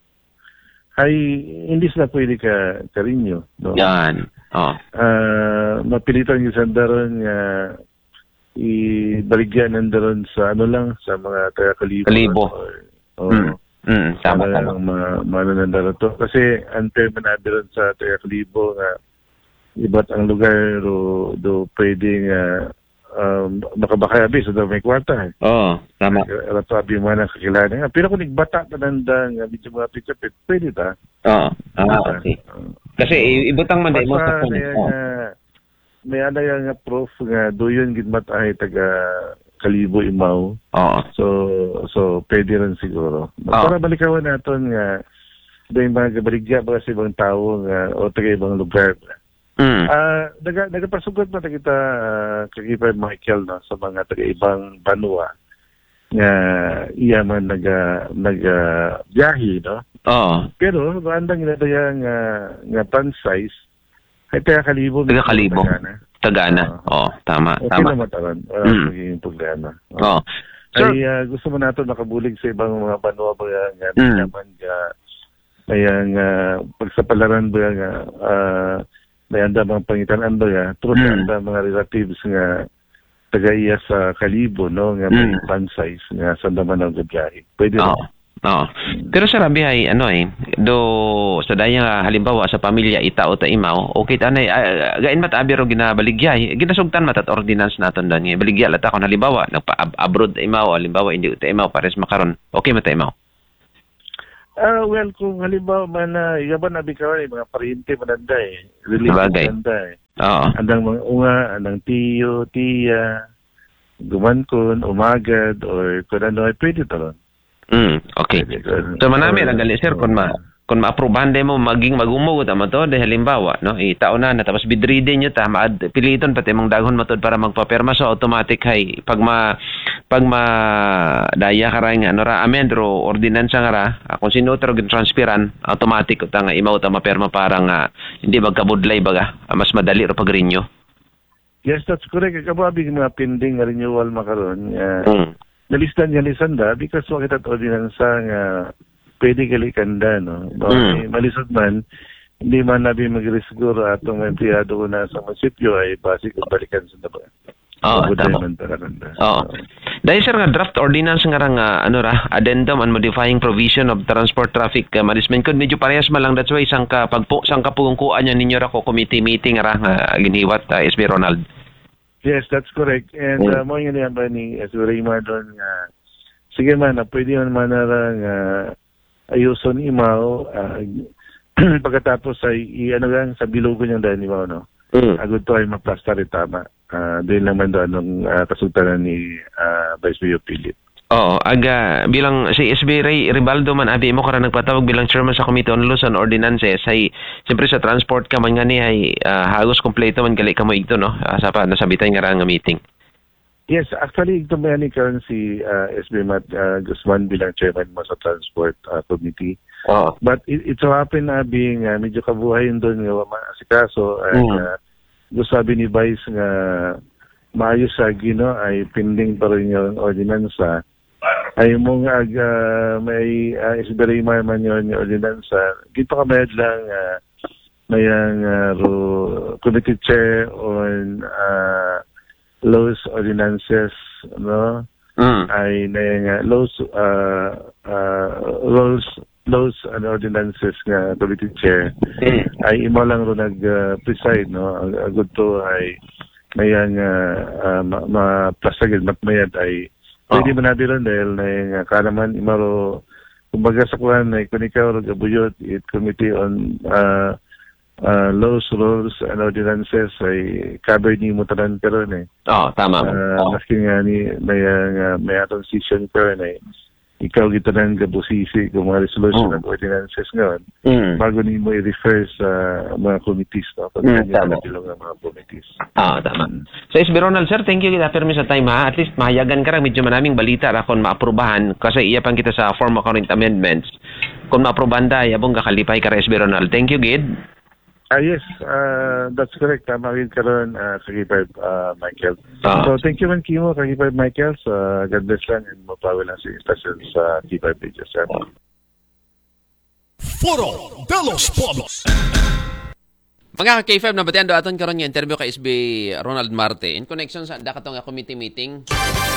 Speaker 11: Ay hindi sila pwede ka karinyo no.
Speaker 1: Yan.
Speaker 11: Mapilitan yung sandaron nga ibaligyan nandaron sa ano lang sa mga taga-kalibo. Tama lang mananandaro to kasi unfair man nabiron sa taga-kalibo nga iba't ang lugar do pwedeng makabakay abi so may kwarta.
Speaker 1: Tama.
Speaker 11: Rato abi man ang kakilala. Pero kung nagbata na nandang medyo mga picture pwede ta.
Speaker 1: Okay. Kasi ibutang man mo sa phone.
Speaker 11: May ana nga proof nga doyon gid matay taga Kalibo Imaw. So pwede rin siguro. Para balikawan naton nga yung mga gabaligya ba sa ibang tao nga o taga ibang lugar. Nagapasugot na kita kakipay Michael no, sa mga taga-ibang banwa nga iya man nag-biyahe no? Pero bandang ginadaya nga pan-size ay taga-Kalibo.
Speaker 1: Tagana. Tama.
Speaker 11: Okay naman taran. Magiging problema. Ay gusto mo nato nakabulig sa ibang mga banwa ba nga naman pagsapalaran ba nga may anda mga pangitan-an ba truth anda mga relatives nga taga-iya sa Kalibo no nga may pan-size nga sa naman ang gabiyahe. Pwede
Speaker 1: Oo. Pero sa rabi ay do sa daya halimbawa sa pamilya itao ta imaw, okay ta nay gain mat abi ro ginabaligya. Ginasugtan mat at ordinance naton dan nga baligya lata kon halimbawa nagpa-abroad ta imaw, halimbawa hindi ta imaw pares makaron. Okay mata imaw.
Speaker 11: Well, kung halimbawa man na yaban abi karon mga pariente mananda religious mananda
Speaker 1: Oo.
Speaker 11: Andang mga unga, andang tiyo, tiya, gumankon, umagad or kung ano ay pwede taron.
Speaker 1: Okay. So manami ra gali sir kung ma-aprobahan mo maging magumugod ama to dahil halimbawa no itao na tapos bidride nyo ta piliton pati mong daghon matod para magpapirma so automatic hay pag ma daya ka ra nga amend ro ordinansa nga ra kung sino tro transpiran automatic ta nga imaw ta mapirma para nga hindi magkabudlay baga mas madali ro pagrinyo.
Speaker 11: Yes, that's correct. Kababi mga pending renewal makaron. Nalistan niya lisanda because wakit at ordinansa nga pwede galikanda, no? Malisod man, hindi man nabi magresiguro atong empleyado ko na sa munisipyo ay basic balikan sa daba.
Speaker 1: Oo. Dahil sir nga draft ordinance nga addendum and modifying provision of transport traffic management code medyo parehas man lang that's why sang kapungkuan niya ninyo ra ko committee meeting nga giniwat SB Ronald.
Speaker 11: Yes, that's correct. And mo yun yan ba ni SB Raymond doon nga sige man pwede man nga ayuson imaw pagkatapos ay sa bilugo niyang dahil imaw no. Agad to ay maplastar tama. Doon naman doon nung kasultanan ni Vice Mayor Philip.
Speaker 1: Oo, bilang si SB Ray Ribaldo man abi mo karon nagpatawag bilang chairman sa Committee on Laws and Ordinances ay siyempre sa transport ka man nga ni ay hagos kompleto man gali ka mo igto no sa nasabitan nga nga meeting.
Speaker 11: Yes, actually ito man ni karon si SB Matt Guzman bilang chairman mo sa transport committee. But it so happen na being medyo kabuhayin doon nga masikaso gusto sabi ni Vice nga maayos sa gino ay pending pa rin yung ordinansa ay mong may isberay man yun yung ordinansa dito ka mayad lang mayang committee chair on laws ordinances no ay mayang laws and ordinances nga committee chair ay imo lang ro nag-preside no agud to ay mayang maplasagid matmayad ay pwede man nabi ron dahil na kanaman imaro kumbaga sa kuhan na ikaw gabuyot it committee on laws, rules and ordinances ay covered ni mo tanan karon
Speaker 1: tama.
Speaker 11: Maski nga ni may atong session karon ay ikaw gito nang gabusisi kung mga resolution ng ordinances ngayon bago ni mo i-refer sa mga committees pag ganyan bilong ng mga committees.
Speaker 1: Tama. So SB Ronald sir, thank you kita permi sa time ha. At least mahayagan ka medyo maraming balita ra kung maaprubahan kasi iya pang kita sa form of current amendments. Kung maaprubahan da yabong kakalipay ka SB Ronald. Thank you gid.
Speaker 11: Yes, that's correct. Tama rin ka ron, Kagipay Michael. So, thank you man, Kimo, Kagipay Michael. So, God bless lang and mapawi lang si Stasyon sa Kagipay Pages.
Speaker 2: Foro de los Pueblos.
Speaker 1: Mga K5 na batian do aton karon nga interview kay SB Ronald Marte in connection sa dakatong committee meeting.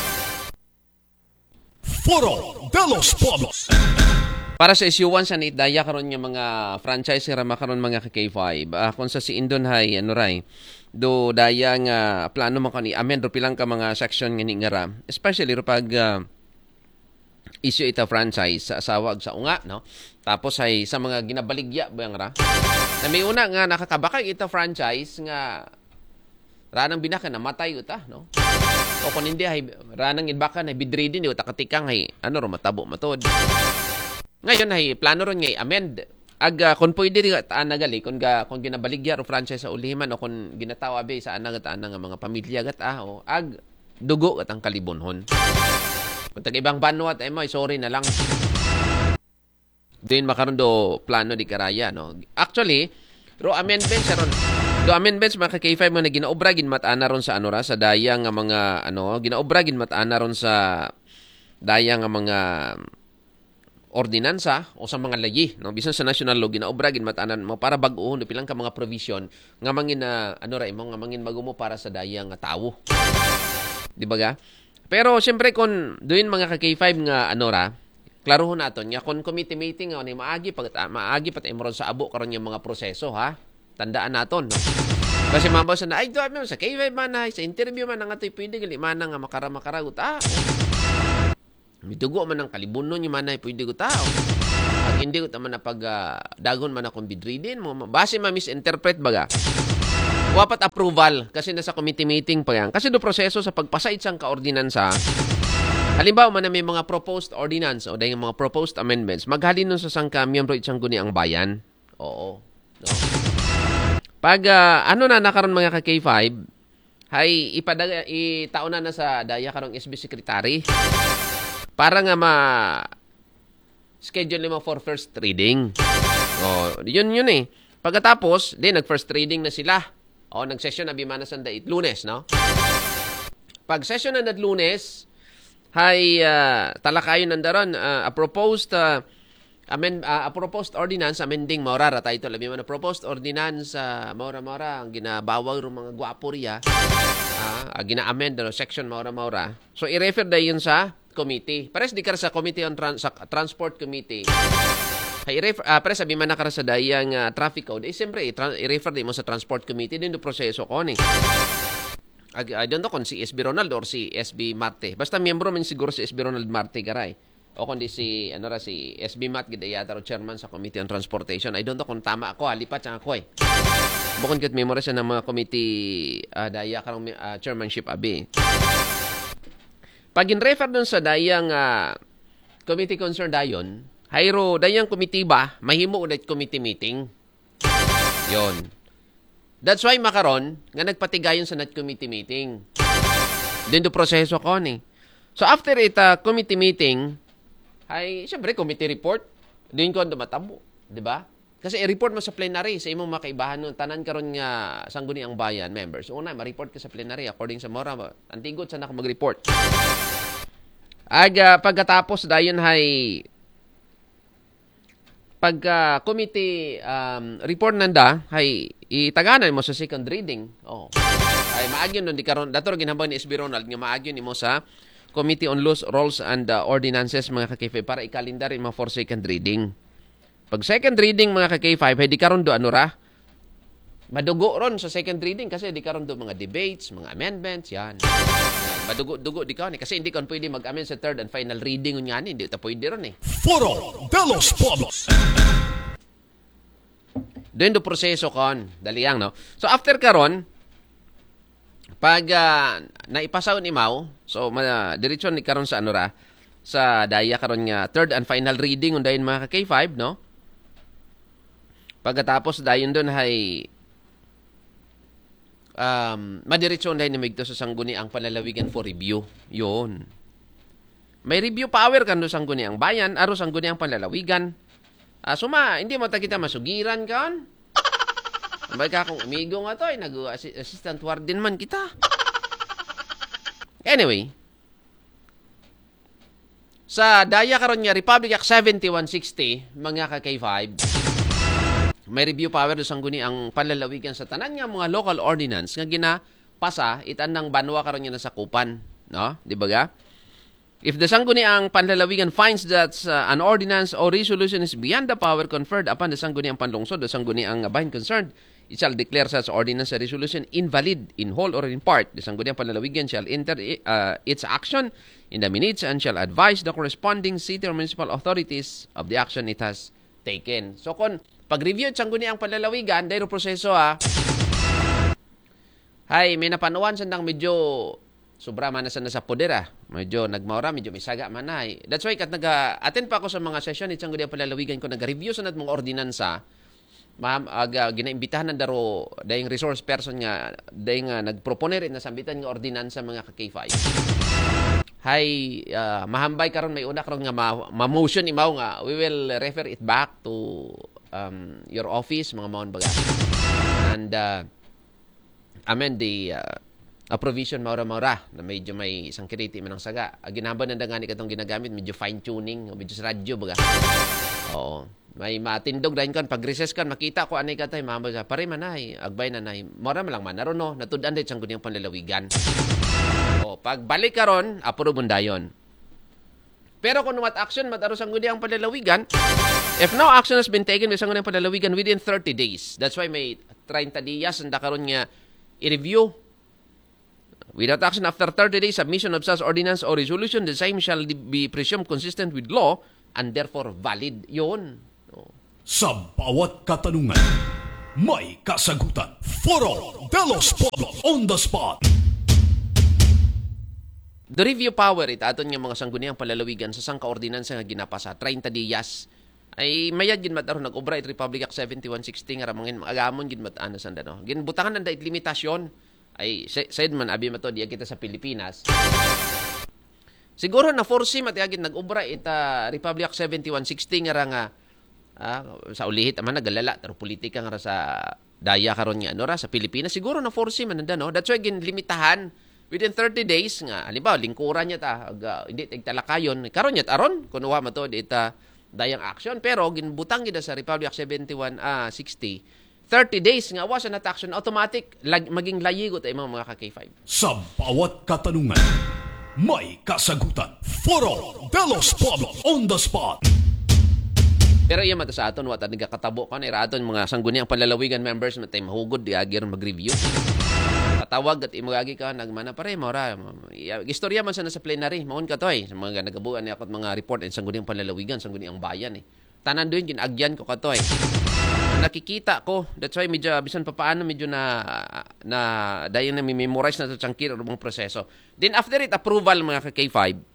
Speaker 2: Foro de los Pueblos.
Speaker 1: Para sa issue 1 sa naitdaya karon nga mga franchise nga makaron mga K5 kung sa si Indon hay do daya nga plano man kani amend ro pilang ka mga section nga ni ngara especially ro pag issue ita franchise sa asawag sa unga no tapos ay sa mga ginabaligya bayang ra na may una nga nakakabakay ita franchise nga ranang binaka namatay uta no o kung hindi ay ranang idbaka na bidridin uta katikang ay ro matabo matod. Ngayon ay plano ron nga amend. Kung pwede rin taan nagali kung ginabaligya o franchise sa ulihiman o kung ginatawa be sa anang nga mga pamilya o dugo at ang kalibunhon. Kung tag-ibang banwat ay mo, sorry na lang. Doon makaroon do plano di karaya. No? Actually, amendments mga K5 mo na ginaobra ginmatana ron sa sa daya nga mga ginaobra ginmatana ron sa daya nga mga ordinansa o sa mga layi no bisan sa national law ginaobra ginmatanan mo para bag-ohon pilang ka mga provision nga mangin na nga mangin magumo para sa daya nga tawo di ba ga pero siyempre kung doon mga ka K5 nga klaruhon naton nga kung committee meeting ni maagi pat imron sa abo karon yung mga proseso ha. Tandaan naton no. Kasi mabaw sa na ay do sa kay man sa interview man nga toy pwede gali man nga makara-makaragot Midugo man ang kalibunon yung manay pwede ko tao. At hindi ko naman na pag dagon man akong bidridin mo. Base ma-misinterpret baga. Wapat approval kasi nasa committee meeting pa yan. Kasi do proseso sa pagpasa isang kaordinansa. Halimbawa man na may mga proposed ordinance o dahil mga proposed amendments, maghalin nun sa sangka miyembro itsang guni ang bayan. Oo. No? Pag nakaroon mga ka-K5, hay itaon na sa daya karong SB Secretary. Para nga schedule mo for first reading. Yun eh. Pagkatapos, nag-first reading na sila. Nag-session na bimanasan dait Lunes, no? Pag session na Lunes, talakayon nandaron a proposed ordinance amending maurara tayo labi man proposed ordinance maura ang ginabawag ro mga guaporiya gina-amend section maura. So i-refer dayon sa committee. Pares di ka sa committee on transport committee. Pares sabi man na ka sa dayang traffic code. Siyempre, i-refer din mo sa transport committee din do proseso ko ni. I don't know kung si SB Ronald or si SB Marte. Basta miyembro man siguro si SB Ronald Marte garay. O kundi si SB Mat gidayata ro chairman sa Committee on Transportation. I don't know kung tama ako, lipat siya ako eh. Bukod kat memorya siya ng mga committee daya karong chairmanship abi. Pag in-refer dun sa dayang committee concern dayon, hayro dayang committee ba, mahimo ulit committee meeting. Yon. That's why makaron nga nagpatigayon sa net committee meeting. Din do proseso ko ni. So after committee meeting, syempre committee report, din ko dumatabo, di ba? Kasi i-report mo sa plenary sa imong makaibahan nun. Tanan karon nga sangguni ang bayan members. Una, ma-report ka sa plenary according sa mora. Antigot sa naka mag-report. Pagkatapos dayon pagka committee report nanda itaganan mo sa second reading. Maagyon nun di karon dato ginhambang ni SB Ronald nga maagyon nimo sa Committee on Laws, Rules and Ordinances mga ka-K5 para ikalendar mo for second reading. Pag second reading mga ka-K5, di karon do madugo ron sa second reading kasi di karon do mga debates, mga amendments, yan. Madugo di ka kasi hindi kon pwede mag-amend sa third and final reading unya ni, hindi ta pwede ron eh.
Speaker 2: Foro de los Pueblos.
Speaker 1: Doon do proseso kon, daliyang no. So after karon, pag naipasaw ni Mau, so diretso ni karon sa sa daya karon nga third and final reading undayon mga ka-K5 no. Pagkatapos dayon doon madiretso dahil namigto sa sangguni ang palalawigan for review. Yun. May review power kan do sangguni ang bayan, aro sangguni ang palalawigan. Hindi mo ta kita masugiran kan. Ambay ka kung amigo nga to, nag-assistant warden man kita. Anyway, sa daya karon nga Republic Act 7160, mga ka-K5, may review power do sangguni ang panlalawigan sa tanan nga mga local ordinance nga ginapasa itan ng banwa karon nga nasakupan, no? Di ba ga? If the sangguni ang panlalawigan finds that an ordinance or resolution is beyond the power conferred upon the sangguni ang panlungsod, the sangguni ang bahin concerned, it shall declare such ordinance or resolution invalid in whole or in part. The sangguni ang panlalawigan shall enter its action in the minutes and shall advise the corresponding city or municipal authorities of the action it has taken. So kung pag-review sangguni ang panlalawigan, dahil proseso may napanuwan sandang medyo sobra man na sa poder Medyo nagmaura, medyo may saga man na. That's why kat nag-attend pa ako sa mga session itong gudi ang palalawigan ko, nag-review sa mga ordinansa. Ginaimbitahan na daro dahing resource person nga dahing nagpropone rin na sambitan nga ordinansa mga ka-K5. Mahambay karon may una karon nga ma-motion imaw nga we will refer it back to your office mga maon baga. And amend the a provision maura na medyo may isang kiriti man ang saga. Ginaba na dangani katong ginagamit medyo fine tuning, medyo sa radyo baga. Oo. May matindog dahil kan pag recess kan makita ko anay katay mama sa pare manay agbay na nay. Mora man lang man naron no natud-an dit sang guniang panlalawigan. O pag balik karon apuro bundayon. Pero kung what action mataro sa ang palalawigan, if no action has been taken sa ang palalawigan within 30 days, that's why may 30 días ang karon nga i-review. Without action after 30 days, submission of such ordinance or resolution, the same shall be presumed consistent with law and therefore valid. Yun.
Speaker 2: Sa bawat katanungan, may kasagutan. Foro de los Pueblos on the spot.
Speaker 1: The review power aton nga mga sangguniang palalawigan sa sang kaordinansa nga ginapasa 30 días ay mayad gid mataro nag-obra it Republic Act 7160 nga ramangin agamon gid mataano sanda no. Ginbutangan nanda it limitasyon ay said man abi mato diya kita sa Pilipinas. Siguro na force matiyagid nag-obra it Republic Act 7160 nga sa ulihit man nagalala taro politika nga sa daya karon nga ano ra sa Pilipinas siguro na force man nanda no. That's why ginlimitahan within 30 days nga halimbawa lingkuran niya hindi talakayon karon niya aron kuno wa mato dita dayang action pero ginbutang gid sa Republic 7160 30 days nga was na action automatic maging layigot ay mga ka-K5
Speaker 2: sa bawat katanungan may kasagutan. Foro de los Pueblos on the spot.
Speaker 1: Pero iya mata sa aton wa ta nagakatabo kan iraton mga sangguniang palalawigan members matay mahugod di agir mag-review. Patawag at imugagi ka nagmana pare mora. Istorya man sa plenary maun ka toy sa mga nagabuan ni akot mga report and sangguniang palalawigan, sangguniang bayan Tanan doon ginagyan ko ka toy. Nakikita ko, that's why medyo bisan pa paano medyo na dayon na memorize na to changkir ang proseso. Then after it approval mga K5.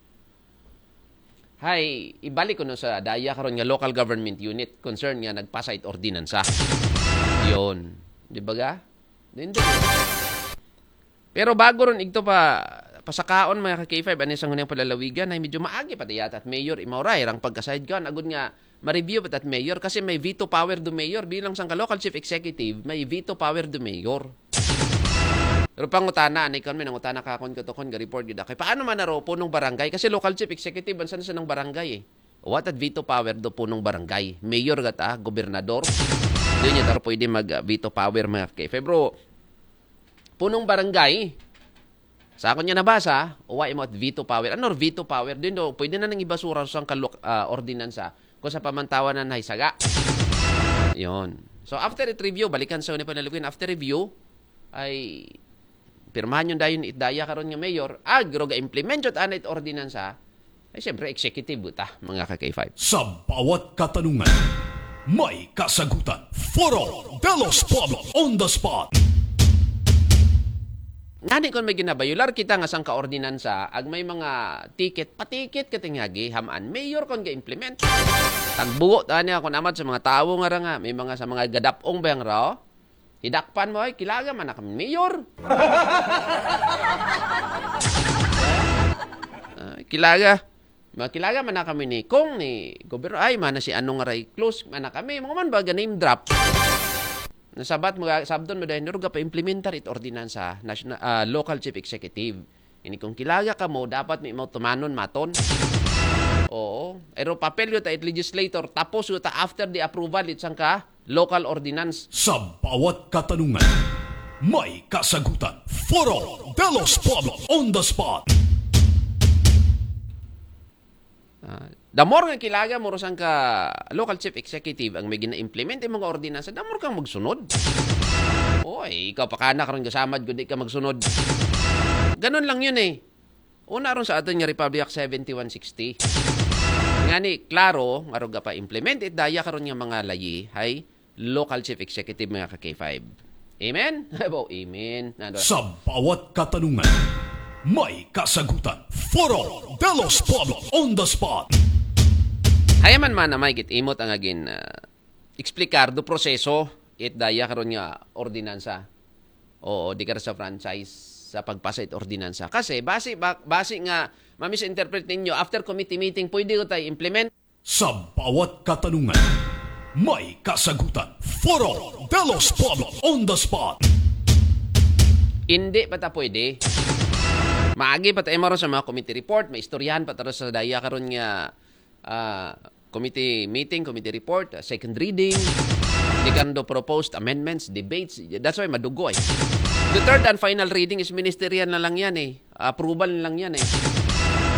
Speaker 1: Hay, ibalik ko no sa daya karon nga local government unit concern nga nagpasa it ordinansa. Yon, di ba ga? Hindi. Pero bago ron igto pa pasakaon mga ka-K5 ani sang hunang palalawigan ay medyo maagi pa yata at mayor imauray rang pagka-side gun agud nga ma-review pat at mayor kasi may veto power do mayor bilang sang local chief executive may veto power do mayor. Pero pangutana ani kon may nangutana ka kon katokon ga report gid kay paano man naro punong barangay kasi local chief executive bansan sa nang barangay What at veto power do punong barangay mayor gata gobernador doon niya taro pwede mag veto power mga ka-K5 bro. Punong barangay sa akon niya nabasa, uwa mo at veto power. Ano veto power? Doon do, pwede na nang ibasura sa ordinansa kung sa pamantawan na naisaga. Yon. So after it review, balikan sa ni panalugin, after review, ay pirmahan yung dayon itdaya karon nga mayor, agro ga implement yun anit ordinansa, ay siyempre executive buta, mga ka-K5.
Speaker 2: Sa bawat katanungan, may kasagutan. Foro de los Pueblos on the spot.
Speaker 1: Nani kon may ginabayular kita nga sang kaordinansa ag may mga ticket patiket katingagi hamaan mayor kon ga-implement. Tagbuo tani ako naman sa mga tawo nga may mga sa mga gadapong bayang raw. Hidakpan mo ay kilaga man na kami mayor. Kilaga. Makilaga man na kami ni Kong ni gobyerno ay man na si anong aray close man na kami mga man ba name drop. Nasabat mo sabdon mo dahil naruga pa implementar it ordinansa national local chief executive. Ini kung kilaga ka mo dapat may tumanon maton. Oo, ero papel yo ta it legislator tapos yo ta after the approval it sang ka local ordinance.
Speaker 2: Sa bawat katanungan, may kasagutan. Foro de los Pueblos on the spot.
Speaker 1: Damor nga kilaga mo sang ka local chief executive ang may gina-implement yung mga ordinansa, damor kang magsunod. Oy, ikaw pa kana karon gasamad gud ka magsunod. Ganon lang yun Una ron sa aton nga Republic Act 7160. Ngani klaro nga pa implement it daya karon nga mga layi hay local chief executive mga ka-K5. Amen? Abo, amen.
Speaker 2: Sa bawat katanungan, may kasagutan. Foro de los Pueblos on the spot.
Speaker 1: Hayaman man na may imot ang agin explikar do proseso it daya karon nga ordinansa. Oo, di ka sa franchise sa pagpasa it ordinansa. Kasi base nga ma-misinterpret ninyo after committee meeting pwede ko tayo implement.
Speaker 2: Sa bawat katanungan, may kasagutan. Foro de los Pueblos on the spot.
Speaker 1: Hindi pa ta pwede. Maagi pa tayo maroon sa mga committee report, may istoryahan pa tayo sa daya karon nga committee meeting, committee report, second reading, dikando proposed amendments, debates. That's why madugo The third and final reading is ministerial na lang yan Approval na lang yan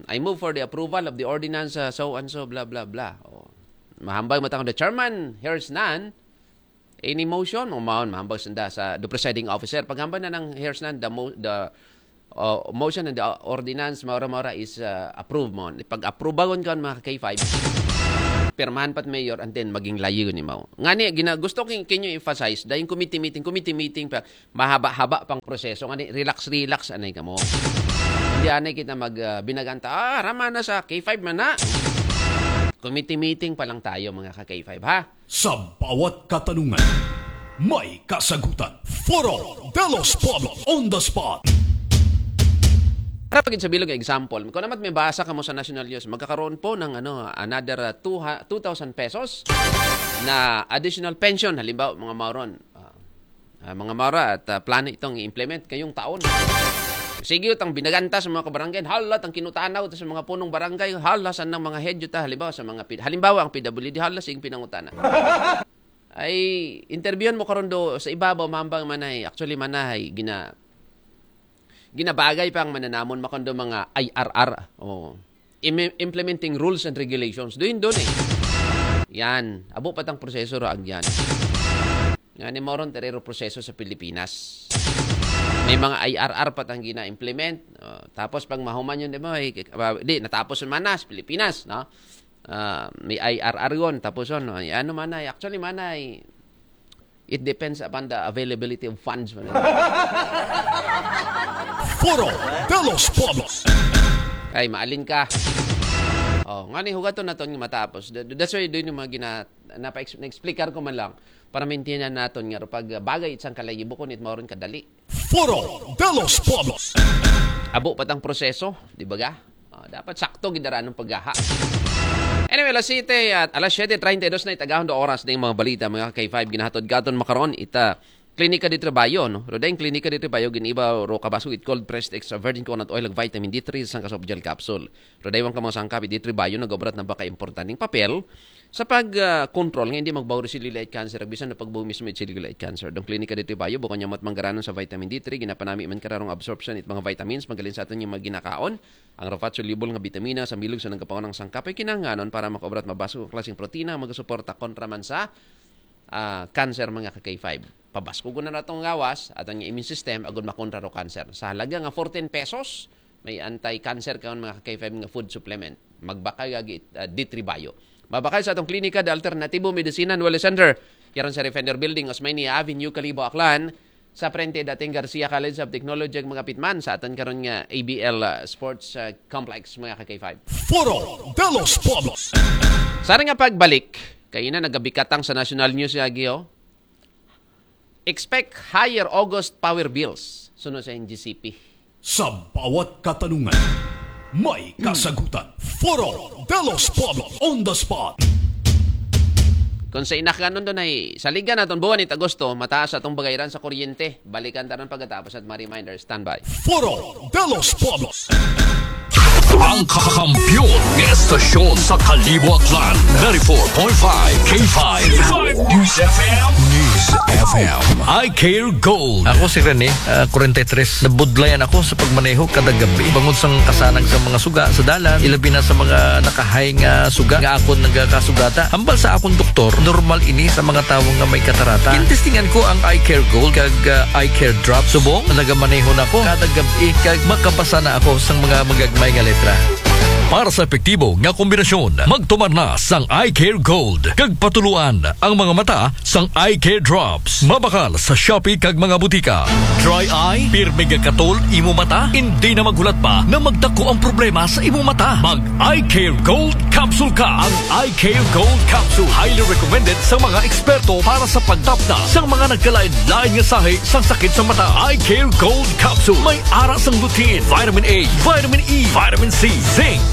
Speaker 1: I move for the approval of the ordinance so and so, blah, blah, blah. Mahambang matang the chairman hears none, any motion, mahambang sanda sa the presiding officer. Paghambang na ng hears none, the motion and the ordinance, maura is approved mo. Pag-approval ka mga K5, pirmahan pat mayor and then maging layo ni Mao. Ngani gusto kinyo emphasize dahil committee meeting pa mahaba-haba pang proseso ngani relax anay kamo. Hindi anay kita binaganta rama na sa K5 man na. Committee meeting pa lang tayo mga ka-K5 ha.
Speaker 2: Sa bawat katanungan, may kasagutan. Foro de los Pueblos on the spot.
Speaker 1: Para pagin sa bilog example, kung naman may basa ka mo sa National News, magkakaroon po ng another 2,000 pesos na additional pension. Halimbawa, mga mauron, at plano itong i-implement kayong taon. Sige, utang binaganta sa mga kabarangay, halat ang kinutanaw sa mga punong barangay, halasan ng mga head ta, halimbawa ang PWD, halas yung pinangutana. Ay, interviewin mo karon do sa ibabaw, mambang manay, actually manay, ginabagay pang mananamon makondo mga IRR implementing rules and regulations doon yan abo patang proseso ra agyan nga ni moron terero proseso sa Pilipinas may mga IRR patang gina-implement tapos pag mahuman yun natapos man na sa Pilipinas no may IRR yon tapos ano manay actually manay it depends upon the availability of funds.
Speaker 2: Foro de los Pueblos.
Speaker 1: Ay, maalin ka. Ngani hugaton na ton matapos. That's why doon yung mga na-explicar ko man lang para maintindihan naton nga pag bagay isang kalayibo ko nit maoron kadali.
Speaker 2: Foro de los Pueblos.
Speaker 1: Abo patang proseso, di ba ga? Dapat sakto gidaraan ng paggaha. Anyway, alas 7:32 na itagahon do oras ng mga balita mga K5 ginahatod gaton makaron ita klinika di Trabayo no. Rodeng klinika di Trabayo giniba ro kabaso it cold pressed extra virgin coconut oil ug vitamin D3 sang kasop gel capsule. Rodeng ka mga sangkap di Trabayo nagobrat na baka importanteng papel sa pag-control nga hindi magbawo si light cancer bisan na pagbuo mismo si light cancer. Dong klinika di Trabayo bukod nya matmanggaranon sa vitamin D3 ginapanami man kararong absorption it mga vitamins magalin sa aton yung mga ginakaon. Ang rapat soluble nga vitamina sa milog sa nagkapaon ng sangkap ay kinahanglanon para makaobrat mabaso ang klaseng protina magasuporta kontra man sa cancer mga ka-K5. Pabasko ko na natong gawas at ang immune system agud makontra ro cancer. Sa halaga nga 14 pesos may anti-cancer kaon mga ka-K5 nga food supplement. Magbakay D3 Bio. Mabakay sa atong klinika de Alternatibo Medicina Wellness Center. Yaron sa Defender Building, Osmeña Avenue, Calibo, Aklan. Sa frente dating Garcia College of Technology ug mga pitman sa aton karon nga ABL Sports Complex mga ka-K5.
Speaker 2: Foro de los Pueblos.
Speaker 1: Sa nga pagbalik, kay na nagabikatang sa National News yagyo. Expect higher August power bills sunod sa NGCP.
Speaker 2: Sa bawat katanungan, may kasagutan. Foro de los Pueblos on the spot.
Speaker 1: Kung sa inakanon doon ay saligan naton buwan it Agosto, mataas atong bagayaran sa kuryente. Balikan tanan pagkatapos at ma-reminder, standby.
Speaker 2: Foro de los Pueblos.
Speaker 3: Ang kakampiyon ng estasyon sa Kalibo Aklan 94.5 K5 News FM. News FM. I Care Gold.
Speaker 12: Ako si Rene, 43. Nabudlayan ako sa pagmaneho kada gabi. Bangod sang kasanang sa mga suga sa dalan, ilabi na sa mga nakahay nga suga nga akon nagakasugata. Hambal sa akong doktor, normal ini sa mga tawo nga may katarata. Intestingan ko ang I Care Gold kag I Care Drop. Subong nagamaneho na ako kada gabi kag makabasa na ako sang mga magagmay nga letra.
Speaker 3: Para sa epektibo nga kombinasyon, magtumar na sang I Care Gold. Kag patuluan ang mga mata sang I Care Drops. Mabakal sa Shopee kag mga butika. Dry eye, pirmi nga katol imo mata, hindi na maghulat pa na magdako ang problema sa imo mata. Mag I Care Gold Capsule ka. Ang I Care Gold Capsule highly recommended sa mga eksperto para sa pagtapda sang mga nagkalain-lain nga sahi sang sakit sa mata. I Care Gold Capsule may ara sang lutein, vitamin A, vitamin E, vitamin C, zinc,